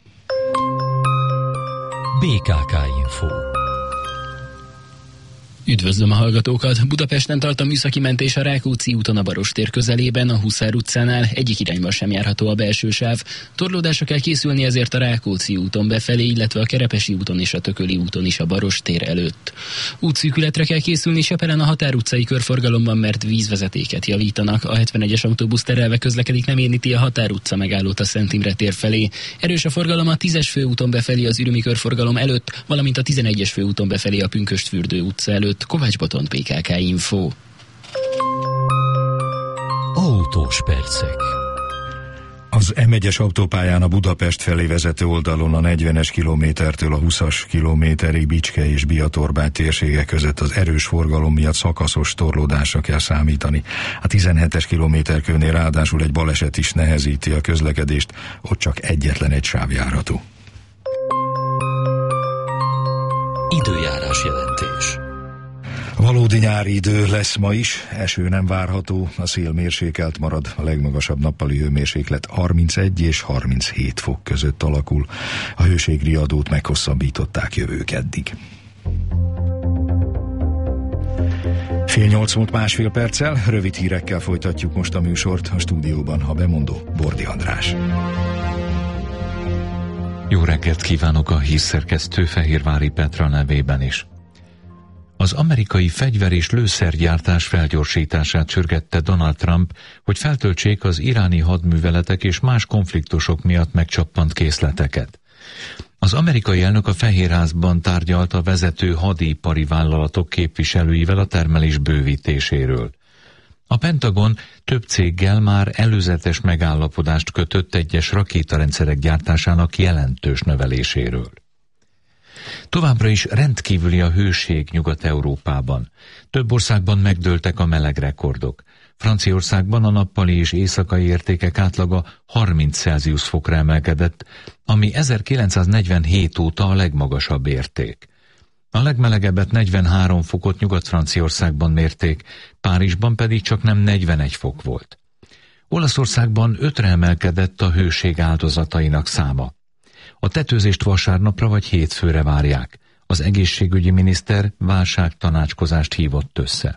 [SPEAKER 1] bé ká ká Info.
[SPEAKER 19] Üdvözlöm a hallgatókat! Budapesten tart a műszaki mentés a Rákóczi úton a Barostér közelében, a Huszár utcánál, egyik irányban sem járható a belső sáv. Torlódásra kell készülni ezért a Rákóczi úton befelé, illetve a Kerepesi úton és a Tököli úton is a Barostér előtt. Útszűkületre kell készülni Sepelen a Határ utcai körforgalomban, mert vízvezetéket javítanak. A hetvenegyes autóbusz terelve közlekedik, nem érinti a Határ utca megállót a Szent Imre tér felé. Erős a forgalom a tízes főúton befelé az ürömi körforgalom előtt, valamint a tizenegyes főúton befelé a Pünkösdfürdő utca előtt. Kovács Botont, bé ká ká Info.
[SPEAKER 1] Autós percek.
[SPEAKER 2] Az em egyes autópályán a Budapest felé vezető oldalon a negyvenes kilométertől a húszas kilométerig Bicske és Biatorbágy térsége között az erős forgalom miatt szakaszos torlódásra kell számítani. A tizenhetes kilométerkőnél ráadásul egy baleset is nehezíti a közlekedést, ott csak egyetlen egy sáv járható.
[SPEAKER 1] Időjárás jelentés.
[SPEAKER 2] Valódi nyári idő lesz ma is, eső nem várható, a szél mérsékelt marad, a legmagasabb nappali hőmérséklet harmincegy és harminchét fok között alakul. A hőségriadót meghosszabbították jövő keddig. Fél nyolc múlt másfél perccel, rövid hírekkel folytatjuk most a műsort, a stúdióban a bemondó Bordi András.
[SPEAKER 4] Jó reggelt kívánok a hírszerkesztő Fehérvári Petra nevében is. Az amerikai fegyver- és lőszergyártás felgyorsítását sürgette Donald Trump, hogy feltöltsék az iráni hadműveletek és más konfliktusok miatt megcsappant készleteket. Az amerikai elnök a Fehérházban tárgyalt a vezető hadipari vállalatok képviselőivel a termelés bővítéséről. A Pentagon több céggel már előzetes megállapodást kötött egyes rakétarendszerek gyártásának jelentős növeléséről. Továbbra is rendkívüli a hőség Nyugat-Európában. Több országban megdőltek a melegrekordok. Franciaországban a nappali és éjszakai értékek átlaga harminc Celsius fokra emelkedett, ami ezerkilencszáznegyvenhét óta a legmagasabb érték. A legmelegebbet negyvenhárom fokot Nyugat-Franciaországban mérték, Párizsban pedig csak nem negyvenegy fok volt. Olaszországban ötre emelkedett a hőség áldozatainak száma. A tetőzést vasárnapra vagy hétfőre várják. Az egészségügyi miniszter válságtanácskozást hívott össze.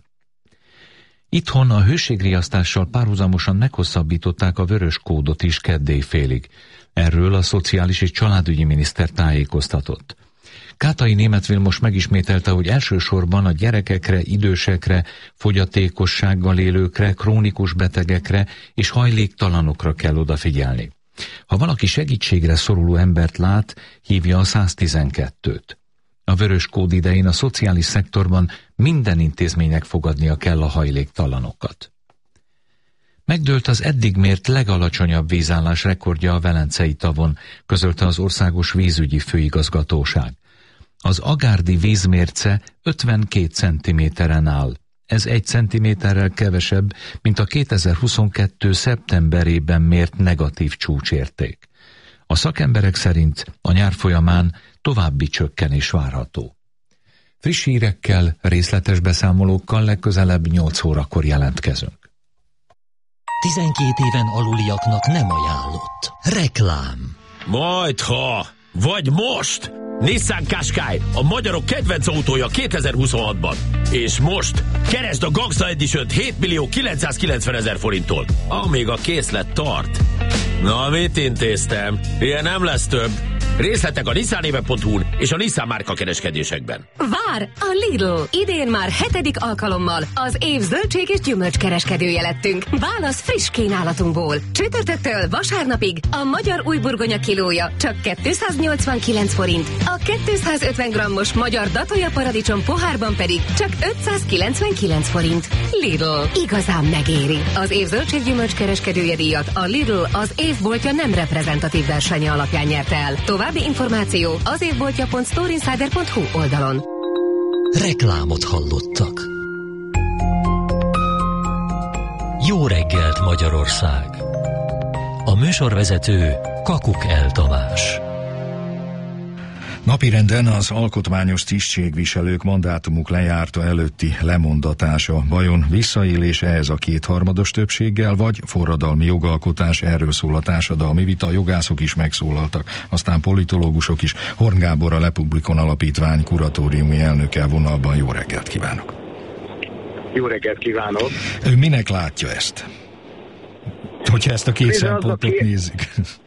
[SPEAKER 4] Itthon a hőségriasztással párhuzamosan meghosszabbították a vörös kódot is keddé félig. Erről a szociális és családügyi miniszter tájékoztatott. Kátai Németh Vilmos megismételte, hogy elsősorban a gyerekekre, idősekre, fogyatékossággal élőkre, krónikus betegekre és hajléktalanokra kell odafigyelni. Ha valaki segítségre szoruló embert lát, hívja a száztizenkettőt. A vörös kód idején a szociális szektorban minden intézménynek fogadnia kell a hajléktalanokat. Megdőlt az eddig mért legalacsonyabb vízállás rekordja a Velencei tavon, közölte az Országos Vízügyi Főigazgatóság. Az agárdi vízmérce ötvenkét centiméteren áll. Ez egy centiméterrel kevesebb, mint a kétezer-huszonkettő szeptemberében mért negatív csúcsérték. A szakemberek szerint a nyár folyamán további csökkenés várható. Friss hírekkel, részletes beszámolókkal legközelebb nyolc órakor jelentkezünk.
[SPEAKER 1] tizenkét éven aluliaknak nem ajánlott. Reklám.
[SPEAKER 6] Majdha, vagy most! Nissan Qashqai, a magyarok kedvenc autója kétezer-huszonhatban. És most keresd a Gangsta Edition-t hét millió kilencszázkilencven ezer forinttól, amíg a készlet tart. Na, mit intéztem? Ilyen nem lesz több. Részletek a nissanéve pont hu-n és a Nissan márka kereskedésekben.
[SPEAKER 20] Vár a Lidl! Idén már hetedik alkalommal az év zöldség és gyümölcs kereskedője lettünk. Válasz friss kínálatunkból. Csütörtöktől vasárnapig a magyar újburgonya kilója csak kétszáznyolcvankilenc forint, a kétszázötven grammos magyar datója paradicsom pohárban pedig csak ötszázkilencvenkilenc forint. Lidl, igazán megéri. Az év zöldség gyümölcs kereskedője díjat a Lidl az évboltja nem reprezentatív versenye alapján nyerte el. További információ az évboltja pont storeinsider pont hu oldalon.
[SPEAKER 1] Reklámot hallottak. Jó reggelt, Magyarország! A műsorvezető Kakuk El Tamás.
[SPEAKER 2] Napirenden az alkotmányos tisztségviselők mandátumuk lejárta előtti lemondatása. Vajon visszaélés ehhez a kétharmados többséggel, vagy forradalmi jogalkotás? Erről szól a társadalmi vita, jogászok is megszólaltak, aztán politológusok is. Horn Gábor, a Republikon Alapítvány kuratóriumi elnöke vonalban. Jó reggelt kívánok!
[SPEAKER 8] Jó reggelt kívánok!
[SPEAKER 2] Ő minek látja ezt? Hogyha ezt a két
[SPEAKER 8] Nézze,
[SPEAKER 2] szempontot
[SPEAKER 8] két...
[SPEAKER 2] nézzük.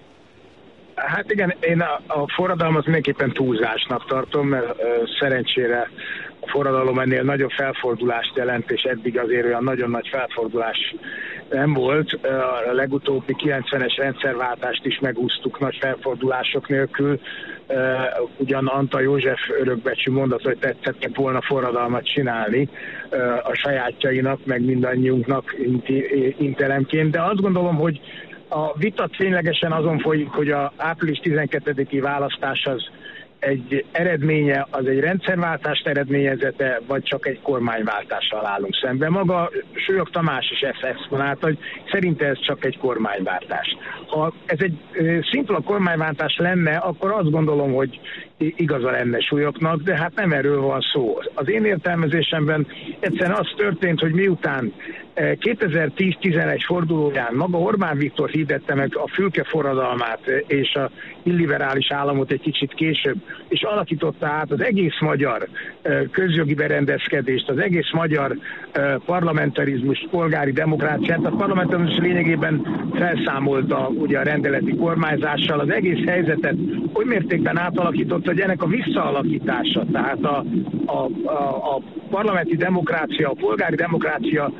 [SPEAKER 8] Hát igen, én a, a forradalmat mindenképpen túlzásnak tartom, mert uh, szerencsére a forradalom ennél nagyobb felfordulást jelent, és eddig azért olyan nagyon nagy felfordulás nem volt. Uh, a legutóbbi kilencvenes rendszerváltást is megúsztuk nagy felfordulások nélkül. Uh, ugyan Antal József örökbecsű mondat, hogy tetszett volna forradalmat csinálni uh, a sajátjainak, meg mindannyiunknak intelemként, de azt gondolom, hogy a vita ténylegesen azon folyik, hogy a április tizenkettediki választás az egy eredménye, az egy rendszerváltást eredményezete, vagy csak egy kormányváltással állunk szemben. Maga Súlyog Tamás is ezt exponálta, hogy szerinte ez csak egy kormányváltás. Ha ez egy szimpla kormányváltás lenne, akkor azt gondolom, hogy igaza lenne Súlyognak, de hát nem erről van szó. Az én értelmezésemben egyszerűen az történt, hogy miután kétezer-tíz-tizenegy fordulóján maga Orbán Viktor hirdette meg a fülke forradalmát és a illiberális államot egy kicsit később, és alakította át az egész magyar közjogi berendezkedést, az egész magyar parlamentarizmus, polgári demokráciát. A parlamentarizmus lényegében felszámolta ugye a rendeleti kormányzással, az egész helyzetet oly mértékben átalakította, hogy ennek a visszaalakítása, tehát a, a, a, a parlamenti demokrácia, a polgári demokrácia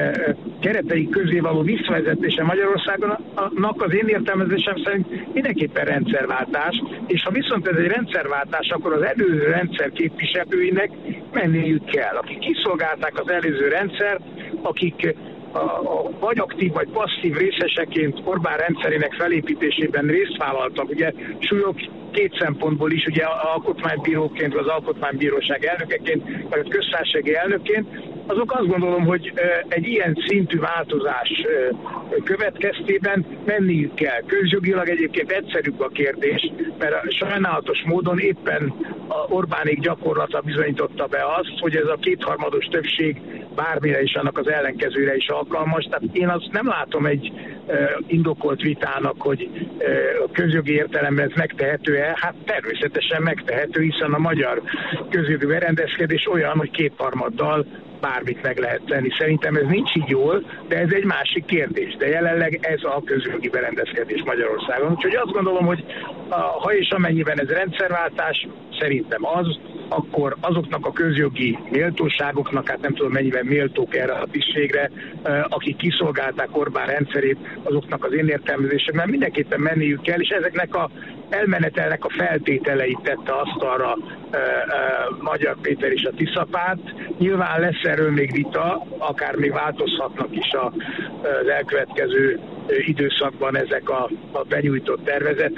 [SPEAKER 8] keretei közé való visszavezetése Magyarországonnak az én értelmezésem szerint mindenképpen rendszerváltás, és ha viszont ez egy rendszerváltás, akkor az előző rendszer képviselőinek menniük kell, akik kiszolgálták az előző rendszert, akik a, a, vagy aktív, vagy passzív részeseként Orbán rendszerének felépítésében részt vállaltak. Ugye Súlyog két szempontból is, ugye alkotmánybíróként, vagy az alkotmánybíróság elnökeként, vagy a köztársasági elnökként, azok azt gondolom, hogy egy ilyen szintű változás következtében menniük kell. Közjogilag egyébként egyszerűbb a kérdés, mert sajnálatos módon éppen a Orbánék gyakorlata bizonyította be azt, hogy ez a kétharmados többség bármire is, annak az ellenkezőre is alkalmas. Tehát én azt nem látom egy indokolt vitának, hogy a közjogi értelemben ez megtehető-e. Hát természetesen megtehető, hiszen a magyar közjogi berendezkedés olyan, hogy kétharmaddal bármit meg lehet tenni. Szerintem ez nincs így jól, de ez egy másik kérdés. De jelenleg ez a közjogi berendezkedés Magyarországon. Úgyhogy azt gondolom, hogy ha és amennyiben ez rendszerváltás, szerintem az, akkor azoknak a közjogi méltóságoknak, hát nem tudom mennyiben méltók erre a tisztségre, akik kiszolgálták Orbán rendszerét, azoknak az én értelmezésemben mindenképpen menniük kell, és ezeknek a elmenetelnek a feltételeit tette asztalra e, e, Magyar Péter és a Tiszapárt. Nyilván lesz erről még vita, akár még változhatnak is a, az elkövetkező időszakban ezek a, a benyújtott tervezetek,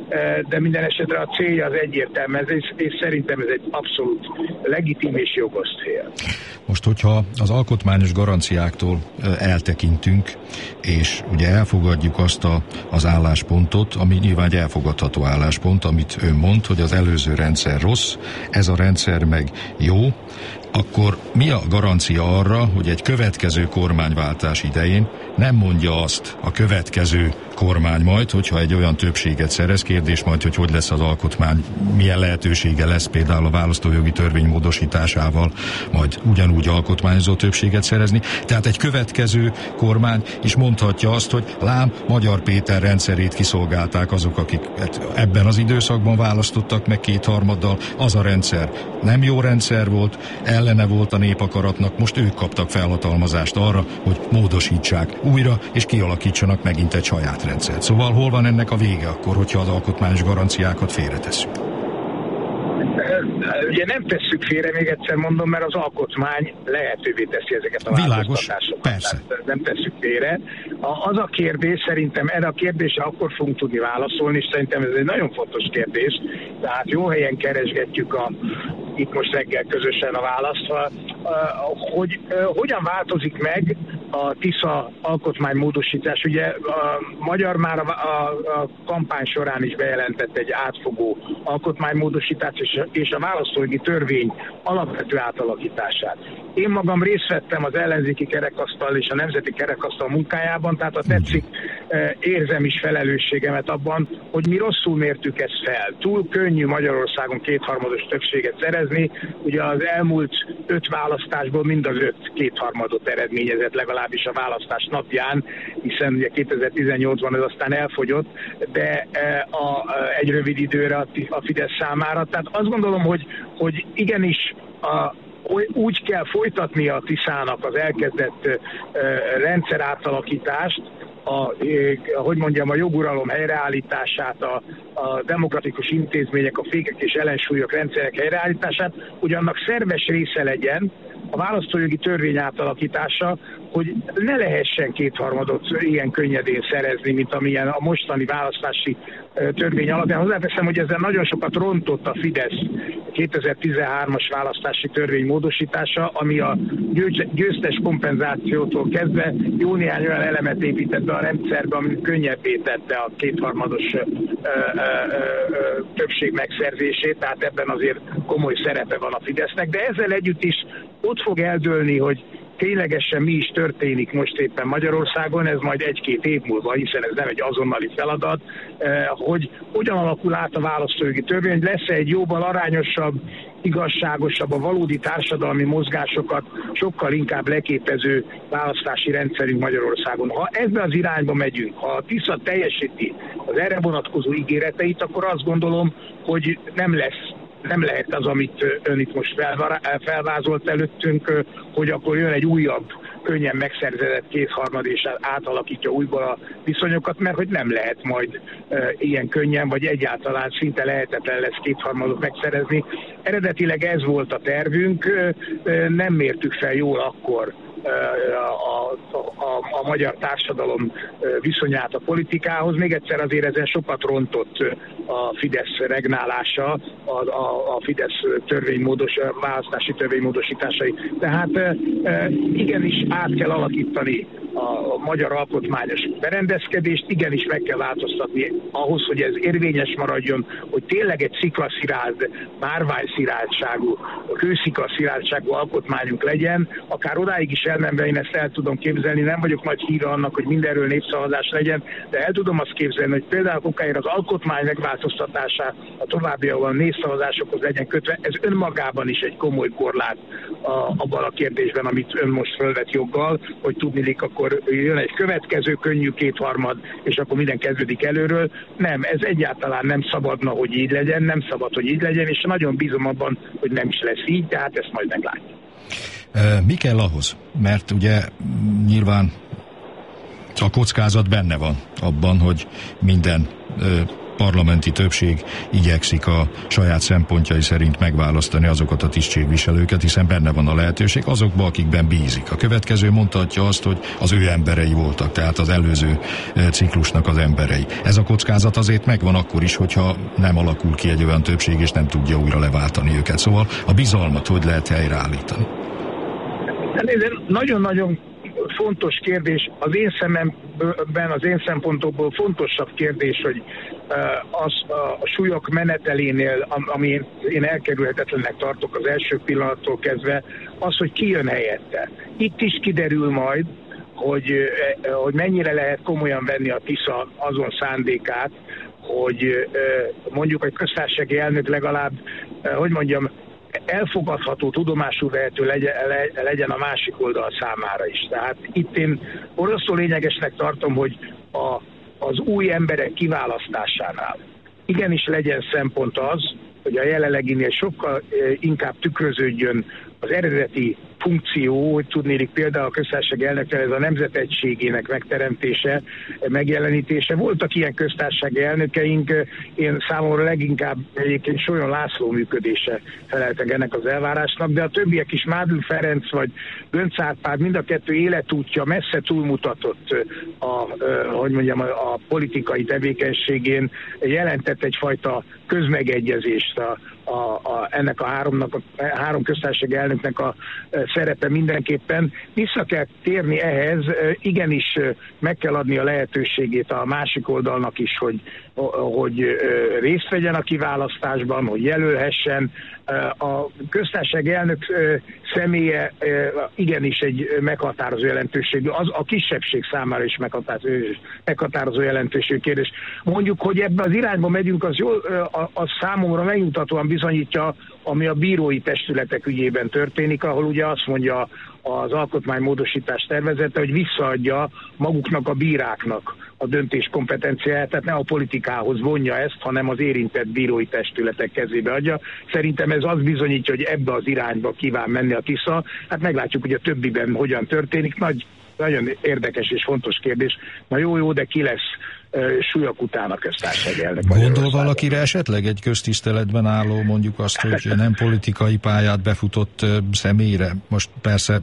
[SPEAKER 8] de minden esetre a célja az egyértelmű, és, és szerintem ez egy abszolút legitim és jogos cél.
[SPEAKER 2] Most, hogyha az alkotmányos garanciáktól eltekintünk, és ugye elfogadjuk azt a, az álláspontot, ami nyilván egy elfogadható álláspont, amit ön mond, hogy az előző rendszer rossz, ez a rendszer meg jó, akkor mi a garancia arra, hogy egy következő kormányváltás idején nem mondja azt a következő kormány majd, hogyha egy olyan többséget szerez, kérdés majd, hogy hogy lesz az alkotmány, milyen lehetősége lesz például a választójogi törvény módosításával, majd ugyanúgy alkotmányozó többséget szerezni. Tehát egy következő kormány is mondhatja azt, hogy lám, Magyar Péter rendszerét kiszolgálták azok, akik ebben az időszakban választottak meg kétharmaddal, az a rendszer nem jó rendszer volt, ellene volt a népakaratnak, most ők kaptak felhatalmazást arra, hogy módosítsák újra, és kialakítsanak megint egy saját rendszert. Szóval hol van ennek a vége akkor, hogyha az alkotmányos garanciákat félretesszük?
[SPEAKER 8] Ugye nem tesszük félre, még egyszer mondom, mert az alkotmány lehetővé teszi ezeket a változtatásokat.
[SPEAKER 2] Persze.
[SPEAKER 8] Nem tesszük félre. A, az a kérdés, szerintem erre a kérdésre akkor fogunk tudni válaszolni, és szerintem ez egy nagyon fontos kérdés. Tehát jó helyen keresgetjük a, itt most reggel közösen a választ, hogy hogyan változik meg a TISZA alkotmánymódosítás. Ugye a magyar már a, a, a kampány során is bejelentett egy átfogó alkotmánymódosítást, és, és a választójogi törvény alapvető átalakítását. Én magam részt vettem az ellenzéki kerekasztal és a nemzeti kerekasztal munkájában, tehát ha tetszik, érzem is felelősségemet abban, hogy mi rosszul mértük ezt fel. Túl könnyű Magyarországon kétharmados többséget szerezni. Ugye az elmúlt öt választásból mind az öt kétharmadot eredményezett, legalábbis a választás napján, hiszen ugye kétezer-tizennyolcban ez aztán elfogyott, de a, a, egy rövid időre a, a Fidesz számára. Tehát azt gondolom, hogy, hogy igenis a úgy kell folytatni a TISZának az elkezdett uh, rendszer átalakítást, a, hogy mondjam, a joguralom helyreállítását, a, a demokratikus intézmények, a fékek és ellensúlyok rendszerek helyreállítását, hogy annak szerves része legyen a választójogi törvény átalakítása, hogy ne lehessen kétharmadot ilyen könnyedén szerezni, mint amilyen a mostani választási törvény alapján. Hozzáteszem, hogy ezzel nagyon sokat rontott a Fidesz kétezer-tizenhármas választási törvény módosítása, ami a győztes kompenzációtól kezdve jó néhány olyan elemet épített be a rendszerbe, ami könnyebbé tette a kétharmados ö, ö, ö, többség megszerzését, tehát ebben azért komoly szerepe van a Fidesznek, de ezzel együtt is ott fog eldőlni, hogy ténylegesen mi is történik most éppen Magyarországon, ez majd egy-két év múlva, hiszen ez nem egy azonnali feladat, hogy hogyan alakul át a választójogi törvény, lesz egy jóval arányosabb, igazságosabb, a valódi társadalmi mozgásokat sokkal inkább leképező választási rendszerünk Magyarországon. Ha ebbe az irányba megyünk, ha a TISZA teljesíti az erre vonatkozó ígéreteit, akkor azt gondolom, hogy nem lesz Nem lehet az, amit ön itt most felvázolt előttünk, hogy akkor jön egy újabb, könnyen megszerzett kétharmad és átalakítja újból a viszonyokat, mert hogy nem lehet majd e, ilyen könnyen, vagy egyáltalán szinte lehetetlen lesz kétharmadot megszerezni. Eredetileg ez volt a tervünk, e, nem mértük fel jól akkor A, a, a magyar társadalom viszonyát a politikához. Még egyszer azért ezen sokat rontott a Fidesz regnálása, a, a, a Fidesz törvénymódos, választási törvénymódosításai. Tehát igenis át kell alakítani a magyar alkotmányos berendezkedést, igenis meg kell változtatni ahhoz, hogy ez érvényes maradjon, hogy tényleg egy sziklaszilárd, márványszilárdságú, kősziklaszilárdságú alkotmányunk legyen, akár odáig is elmenve én ezt el tudom képzelni, nem vagyok nagy híre annak, hogy mindenről népszavazás legyen, de el tudom azt képzelni, hogy például okáért az alkotmány megváltoztatása a továbbiakban népszavazásokhoz legyen kötve, ez önmagában is egy komoly korlát a, abban a kérdésben, amit ön most fölvet joggal, hogy tudnilik, akkor jön egy következő könnyű kétharmad, és akkor minden kezdődik előről. Nem, ez egyáltalán nem szabadna, hogy így legyen, nem szabad, hogy így legyen, és nagyon bízom abban, hogy nem is lesz így, tehát ezt majd meglátjuk.
[SPEAKER 2] Mi kell ahhoz? Mert ugye nyilván a kockázat benne van abban, hogy minden parlamenti többség igyekszik a saját szempontjai szerint megválasztani azokat a tisztségviselőket, hiszen benne van a lehetőség azokba, akikben bízik. A következő mondhatja azt, hogy az ő emberei voltak, tehát az előző ciklusnak az emberei. Ez a kockázat azért megvan akkor is, hogyha nem alakul ki egy olyan többség, és nem tudja újra leváltani őket. Szóval a bizalmat hogy lehet helyreállítani?
[SPEAKER 8] Ez nagyon-nagyon fontos kérdés. Az én szememben, az én szempontokból fontosabb kérdés, hogy az a súlyok menetelénél, ami én elkerülhetetlennek tartok az első pillanattól kezdve, az, hogy ki jön helyette. Itt is kiderül majd, hogy, hogy mennyire lehet komolyan venni a TISZA azon szándékát, hogy mondjuk egy köztársasági elnök legalább, hogy mondjam, elfogadható, tudomású vehető legyen, legyen a másik oldal számára is. Tehát itt én orosztól lényegesnek tartom, hogy a, az új emberek kiválasztásánál igenis legyen szempont az, hogy a jelenleginél sokkal inkább tükröződjön az eredeti funkció, hogy tudnélik például a köztársaság elnökkel ez a nemzetegységének megteremtése, megjelenítése. Voltak ilyen köztársasági elnökeink, én számomra leginkább egyébként Solyon László működése feleltek ennek az elvárásnak, de a többiek is, Mádl Ferenc vagy Göncz Árpád, mind a kettő életútja messze túlmutatott a, hogy mondjam, a politikai tevékenységén, jelentett egyfajta közmegegyezést a, a, a, ennek a háromnak, a három köztársasági elnöknek a szerepe mindenképpen. Vissza kell térni ehhez, igenis meg kell adni a lehetőségét a másik oldalnak is, hogy, hogy részt vegyen a kiválasztásban, hogy jelölhessen. A köztársasági elnök személye igenis egy meghatározó jelentőségű, az a kisebbség számára is meghatározó, meghatározó jelentőségű kérdés. Mondjuk, hogy ebbe az irányba megyünk, az, jó, az számomra megnyugtatóan bizonyítja, ami a bírói testületek ügyében történik, ahol ugye azt mondja az alkotmánymódosítás tervezete, hogy visszaadja maguknak a bíráknak a döntés kompetenciáját, tehát ne a politikához vonja ezt, hanem az érintett bírói testületek kezébe adja. Szerintem ez az bizonyítja, hogy ebbe az irányba kíván menni a TISZA. Hát meglátjuk, hogy a többiben hogyan történik. Nagy, nagyon érdekes és fontos kérdés. Na jó, jó, de ki lesz súlyok után a köztársasági elnök?
[SPEAKER 2] Gondol valakire esetleg egy köztiszteletben álló, mondjuk azt, hogy nem politikai pályát befutott személyre? Most persze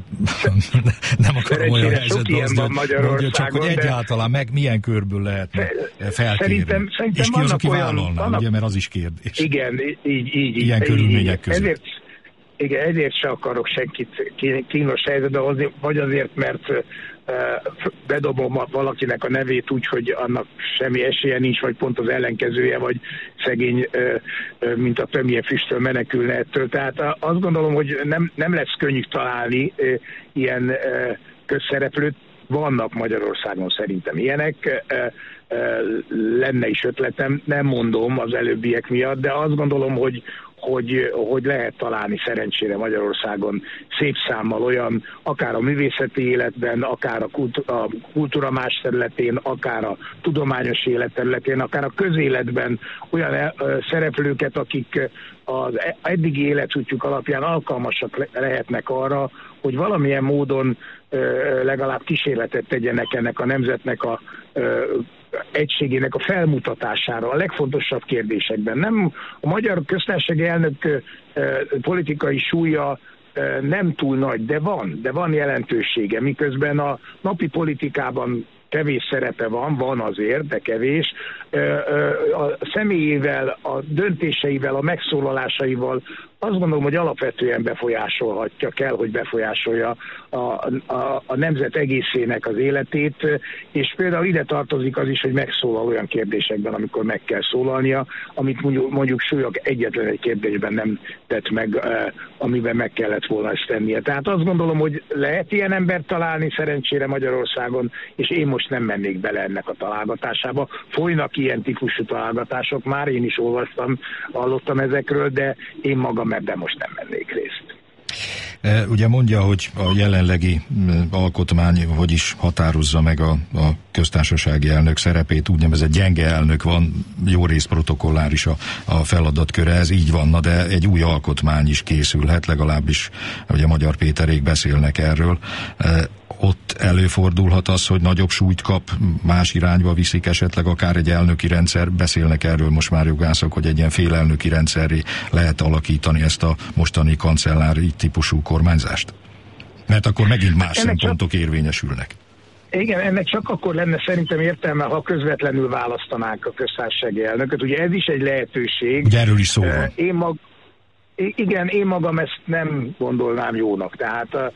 [SPEAKER 2] nem akarom olyan helyzetbe azt, hogy csak hogy egyáltalán meg milyen körből lehetne felkérni. Szerintem, szerintem és ki az, aki vállalná, vannak, ugye, mert az is kérdés.
[SPEAKER 8] Igen, így, így.
[SPEAKER 2] Ilyen így, körülmények között.
[SPEAKER 8] Ezért, igen, ezért se akarok senkit kínos helyzetbe hozni, vagy azért, mert bedobom valakinek a nevét úgy, hogy annak semmi esélye nincs, vagy pont az ellenkezője, vagy szegény, mint a tömjén füsttől menekülne ettől. Tehát azt gondolom, hogy nem, nem lesz könnyű találni ilyen közszereplőt. Vannak Magyarországon szerintem ilyenek, lenne is ötletem, nem mondom az előbbiek miatt, de azt gondolom, hogy Hogy, hogy lehet találni szerencsére Magyarországon szép számmal olyan, akár a művészeti életben, akár a, kultúra, a kultúra más területén, akár a tudományos élet területén, akár a közéletben olyan e, szereplőket, akik az eddigi életútjuk alapján alkalmasak lehetnek arra, hogy valamilyen módon legalább kísérletet tegyenek ennek a nemzetnek a egységének a felmutatására a legfontosabb kérdésekben. Nem a magyar köztársasági elnök politikai súlya nem túl nagy, de van, de van jelentősége, miközben a napi politikában kevés szerepe van, van azért, de kevés. A személyével, a döntéseivel, a megszólalásaival azt gondolom, hogy alapvetően befolyásolhatja, kell, hogy befolyásolja a, a, a nemzet egészének az életét, és például ide tartozik az is, hogy megszólal olyan kérdésekben, amikor meg kell szólalnia, amit mondjuk, mondjuk Súlyog egyetlen egy kérdésben nem tett meg, amiben meg kellett volna ezt tennie. Tehát azt gondolom, hogy lehet ilyen embert találni szerencsére Magyarországon, és én most nem mennék bele ennek a találgatásába. Folynak ilyen típusú találgatások, már én is olvastam, hallottam ezekről, de én magam ebben most nem mennék részt.
[SPEAKER 2] Ugye mondja, hogy a jelenlegi alkotmány hogy is határozza meg a, a köztársasági elnök szerepét, úgynevezett gyenge elnök van, jó rész protokolláris a, a feladatköre, ez így van, na de egy új alkotmány is készülhet, legalábbis ugye Magyar Péterék beszélnek erről. ott előfordulhat az, hogy nagyobb súlyt kap, más irányba viszik esetleg akár egy elnöki rendszer. Beszélnek erről most már jogászok, hogy egy ilyen félelnöki rendszerré lehet alakítani ezt a mostani kancellári típusú kormányzást? Mert akkor megint más ennek szempontok csak... érvényesülnek.
[SPEAKER 8] Igen, ennek csak akkor lenne szerintem értelme, ha közvetlenül választanánk a köztársasági elnököt. Ugye ez is egy lehetőség.
[SPEAKER 2] Ugye erről is szó van.
[SPEAKER 8] Én mag... Igen, én magam ezt nem gondolnám jónak. Tehát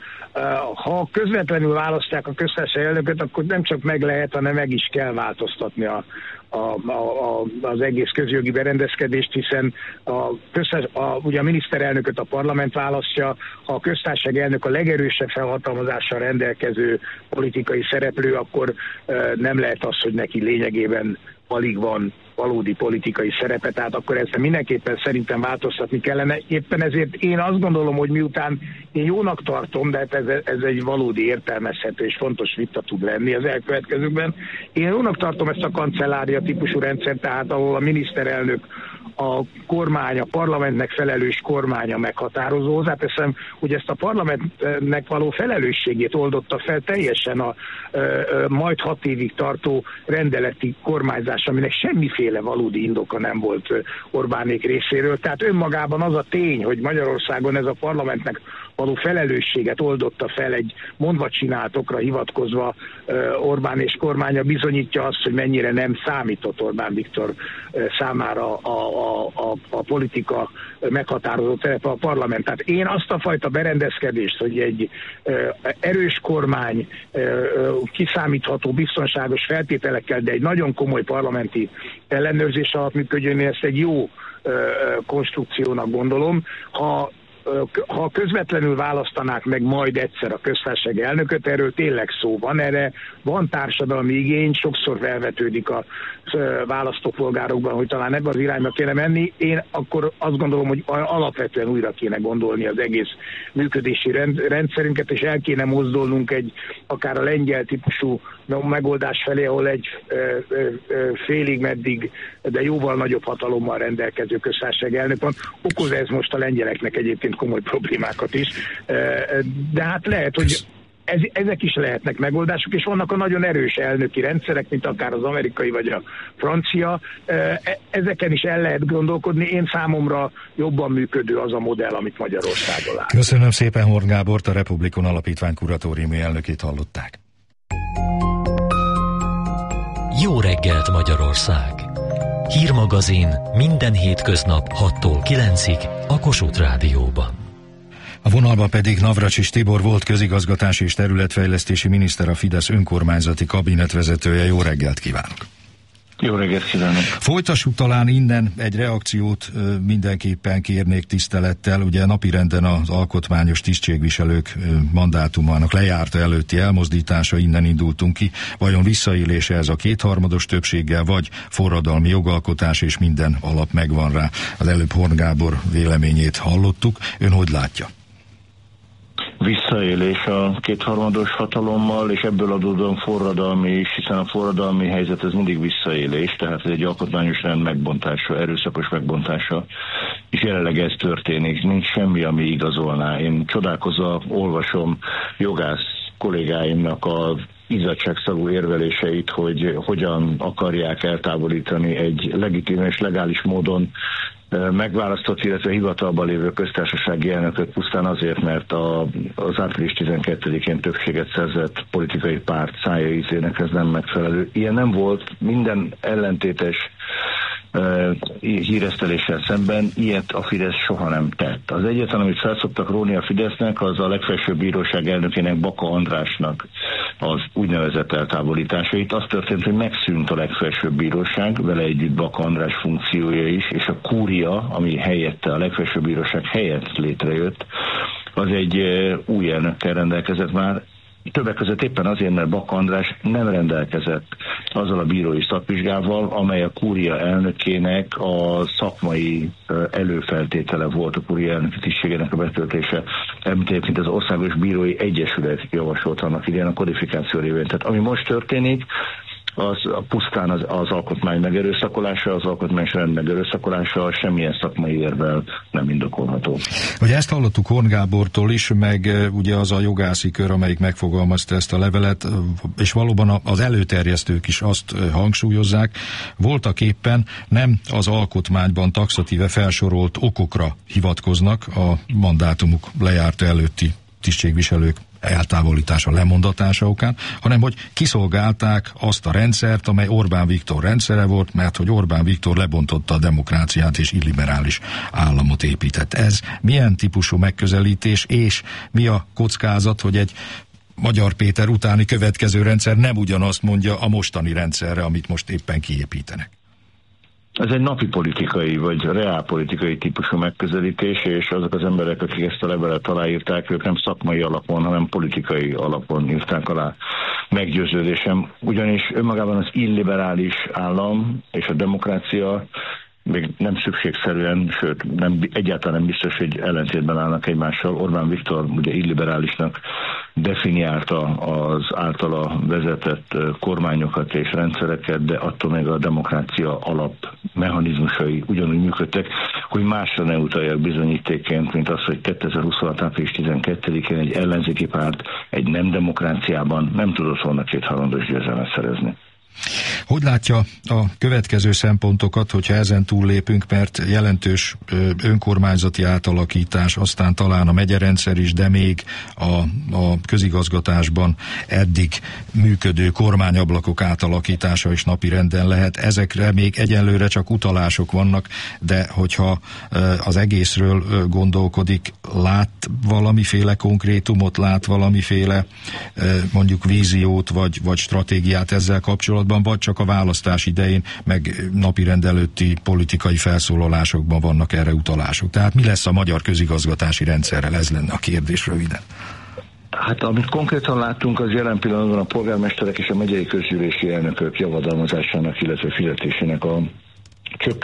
[SPEAKER 8] ha közvetlenül választják a köztársasági elnököt, akkor nem csak meg lehet, hanem meg is kell változtatni a, a, a, az egész közjogi berendezkedést, hiszen a, köztárs, a, ugye a miniszterelnököt a parlament választja, ha a köztársasági elnök a legerősebb felhatalmazással rendelkező politikai szereplő, akkor nem lehet az, hogy neki lényegében alig van valódi politikai szerepe, tehát akkor ezt mindenképpen szerintem változtatni kellene. Éppen ezért én azt gondolom, hogy miután én jónak tartom, de ez, ez egy valódi értelmezhető és fontos vita tud lenni az elkövetkezőkben. Én jónak tartom ezt a kancellária típusú rendszert, tehát ahol a miniszterelnök a kormány, a parlamentnek felelős kormánya meghatározó. Hozzáteszem, hogy ezt a parlamentnek való felelősségét oldotta fel teljesen a ö, ö, majd hat évig tartó rendeleti kormányzás, aminek semmiféle valódi indoka nem volt Orbánék részéről. Tehát önmagában az a tény, hogy Magyarországon ez a parlamentnek való felelősséget oldotta fel egy mondva csináltokra hivatkozva Orbán és kormánya, bizonyítja azt, hogy mennyire nem számított Orbán Viktor számára a, a, a, a politika meghatározó terepe a parlament. Tehát én azt a fajta berendezkedést, hogy egy erős kormány kiszámítható, biztonságos feltételekkel, de egy nagyon komoly parlamenti ellenőrzés alatt működjön, ezt egy jó konstrukciónak gondolom. Ha ha közvetlenül választanák meg majd egyszer a köztársasági elnököt, erről tényleg szó van, erre van társadalmi igény, sokszor felvetődik a választópolgárokban, hogy talán ebben az irányba kéne menni. Én akkor azt gondolom, hogy alapvetően újra kéne gondolni az egész működési rendszerünket, és el kéne mozdulnunk egy akár a lengyel típusú megoldás felé, ahol egy félig meddig, de jóval nagyobb hatalommal rendelkező köztársasági elnök van. Okoz ez most a lengyeleknek egyébként komoly problémákat is, de hát lehet, hogy ez, ezek is lehetnek megoldások, és vannak a nagyon erős elnöki rendszerek, mint akár az amerikai vagy a francia. Ezeken is el lehet gondolkodni. Én számomra jobban működő az a modell, amit Magyarországon áll.
[SPEAKER 2] Köszönöm szépen, Horn Gábort, a Republikon Alapítvány kuratóriumi elnökét hallották.
[SPEAKER 1] Jó reggelt, Magyarország! Hírmagazin minden hétköznap hattól kilencig a Kossuth Rádióban.
[SPEAKER 2] A vonalban pedig Navracsics Tibor volt közigazgatási és területfejlesztési miniszter, a Fidesz önkormányzati kabinetvezetője. Jó reggelt kívánok!
[SPEAKER 9] Jó reggelt kívánok!
[SPEAKER 2] Folytassuk talán innen, egy reakciót mindenképpen kérnék tisztelettel. Ugye napirenden az alkotmányos tisztségviselők mandátumának lejárta előtti elmozdítása, innen indultunk ki. Vajon visszaélése ez a kétharmados többséggel, vagy forradalmi jogalkotás, és minden alap megvan rá? Az előbb Horn Gábor véleményét hallottuk. Ön hogy látja?
[SPEAKER 9] Visszaélés a kétharmados hatalommal, és ebből adódóan forradalmi is, hiszen a forradalmi helyzet ez mindig visszaélés, tehát ez egy alkotmányos rend megbontása, erőszakos megbontása, és jelenleg ez történik, nincs semmi, ami igazolná. Én csodálkozva olvasom jogász kollégáimnak a izzadságszagú érveléseit, hogy hogyan akarják eltávolítani egy legitim és legális módon megválasztott, illetve hivatalban lévő köztársasági elnököt pusztán azért, mert a, az április tizenkettedikén többséget szerzett politikai párt szája ízének ez nem megfelelő. Ilyen nem volt, minden ellentétes uh, híreszteléssel szemben ilyet a Fidesz soha nem tett. Az egyetlen, amit felszoktak róni a Fidesznek, az a legfelsőbb bíróság elnökének, Baka Andrásnak az úgynevezett eltávolításait. Az történt, hogy megszűnt a legfelsőbb bíróság, vele együtt Baka András funkciója is, és a kúria, ami helyette, a legfelsőbb bíróság helyett létrejött, az egy új elnökkel rendelkezett már. Többek között éppen azért, mert Baka András nem rendelkezett azzal a bírói szakvizsgával, amely a kúria elnökének a szakmai előfeltétele volt, a kúria elnöki tisztségének a betöltése, amit egyébként az Országos Bírói Egyesület javasolt annak idején a kodifikáció révén. Tehát ami most történik, az pusztán az, az alkotmány megerőszakolása, az alkotmányos rend megerőszakolása semmilyen szakmai érvel nem indokolható.
[SPEAKER 2] Ugye ezt hallottuk Horn Gábortól is, meg ugye az a jogászi kör, amelyik megfogalmazta ezt a levelet, és valóban az előterjesztők is azt hangsúlyozzák, voltak éppen nem az alkotmányban taxatíve felsorolt okokra hivatkoznak a mandátumuk lejárta előtti tisztségviselők eltávolítása, lemondatása okán, hanem hogy kiszolgálták azt a rendszert, amely Orbán Viktor rendszere volt, mert hogy Orbán Viktor lebontotta a demokráciát és illiberális államot épített. Ez milyen típusú megközelítés, és mi a kockázat, hogy egy Magyar Péter utáni következő rendszer nem ugyanazt mondja a mostani rendszerre, amit most éppen kiépítenek?
[SPEAKER 9] Ez egy napi politikai, vagy reálpolitikai típusú megközelítés, és azok az emberek, akik ezt a levelet aláírták, ők nem szakmai alapon, hanem politikai alapon írták alá. Meggyőződésem, ugyanis önmagában az illiberális állam és a demokrácia még nem szükségszerűen, sőt, nem, egyáltalán nem biztos, hogy ellentétben állnak egymással. Orbán Viktor ugye illiberálisnak definiálta az általa vezetett kormányokat és rendszereket, de attól még a demokrácia alap mechanizmusai ugyanúgy működtek, hogy másra ne utaljak bizonyítékként, mint az, hogy kétezer-huszonhat. április tizenkettedikén egy ellenzéki párt egy nem demokráciában nem tudott volna kétharmados győzelmet szerezni.
[SPEAKER 2] Hogy látja a következő szempontokat, hogyha ezen túllépünk, mert jelentős önkormányzati átalakítás, aztán talán a megyerendszer is, de még a, a közigazgatásban eddig működő kormányablakok átalakítása is napirenden lehet. Ezekre még egyenlőre csak utalások vannak, de hogyha az egészről gondolkodik, lát valamiféle konkrétumot, lát valamiféle mondjuk víziót, vagy, vagy stratégiát ezzel kapcsolatban, vagy csak a választás idején, meg napirend előtti politikai felszólalásokban vannak erre utalások. Tehát mi lesz a magyar közigazgatási rendszerrel? Ez lenne a kérdés röviden.
[SPEAKER 9] Hát amit konkrétan láttunk, az jelen pillanatban a polgármesterek és a megyei közgyűlési elnökök javadalmazásának, illetve fizetésének a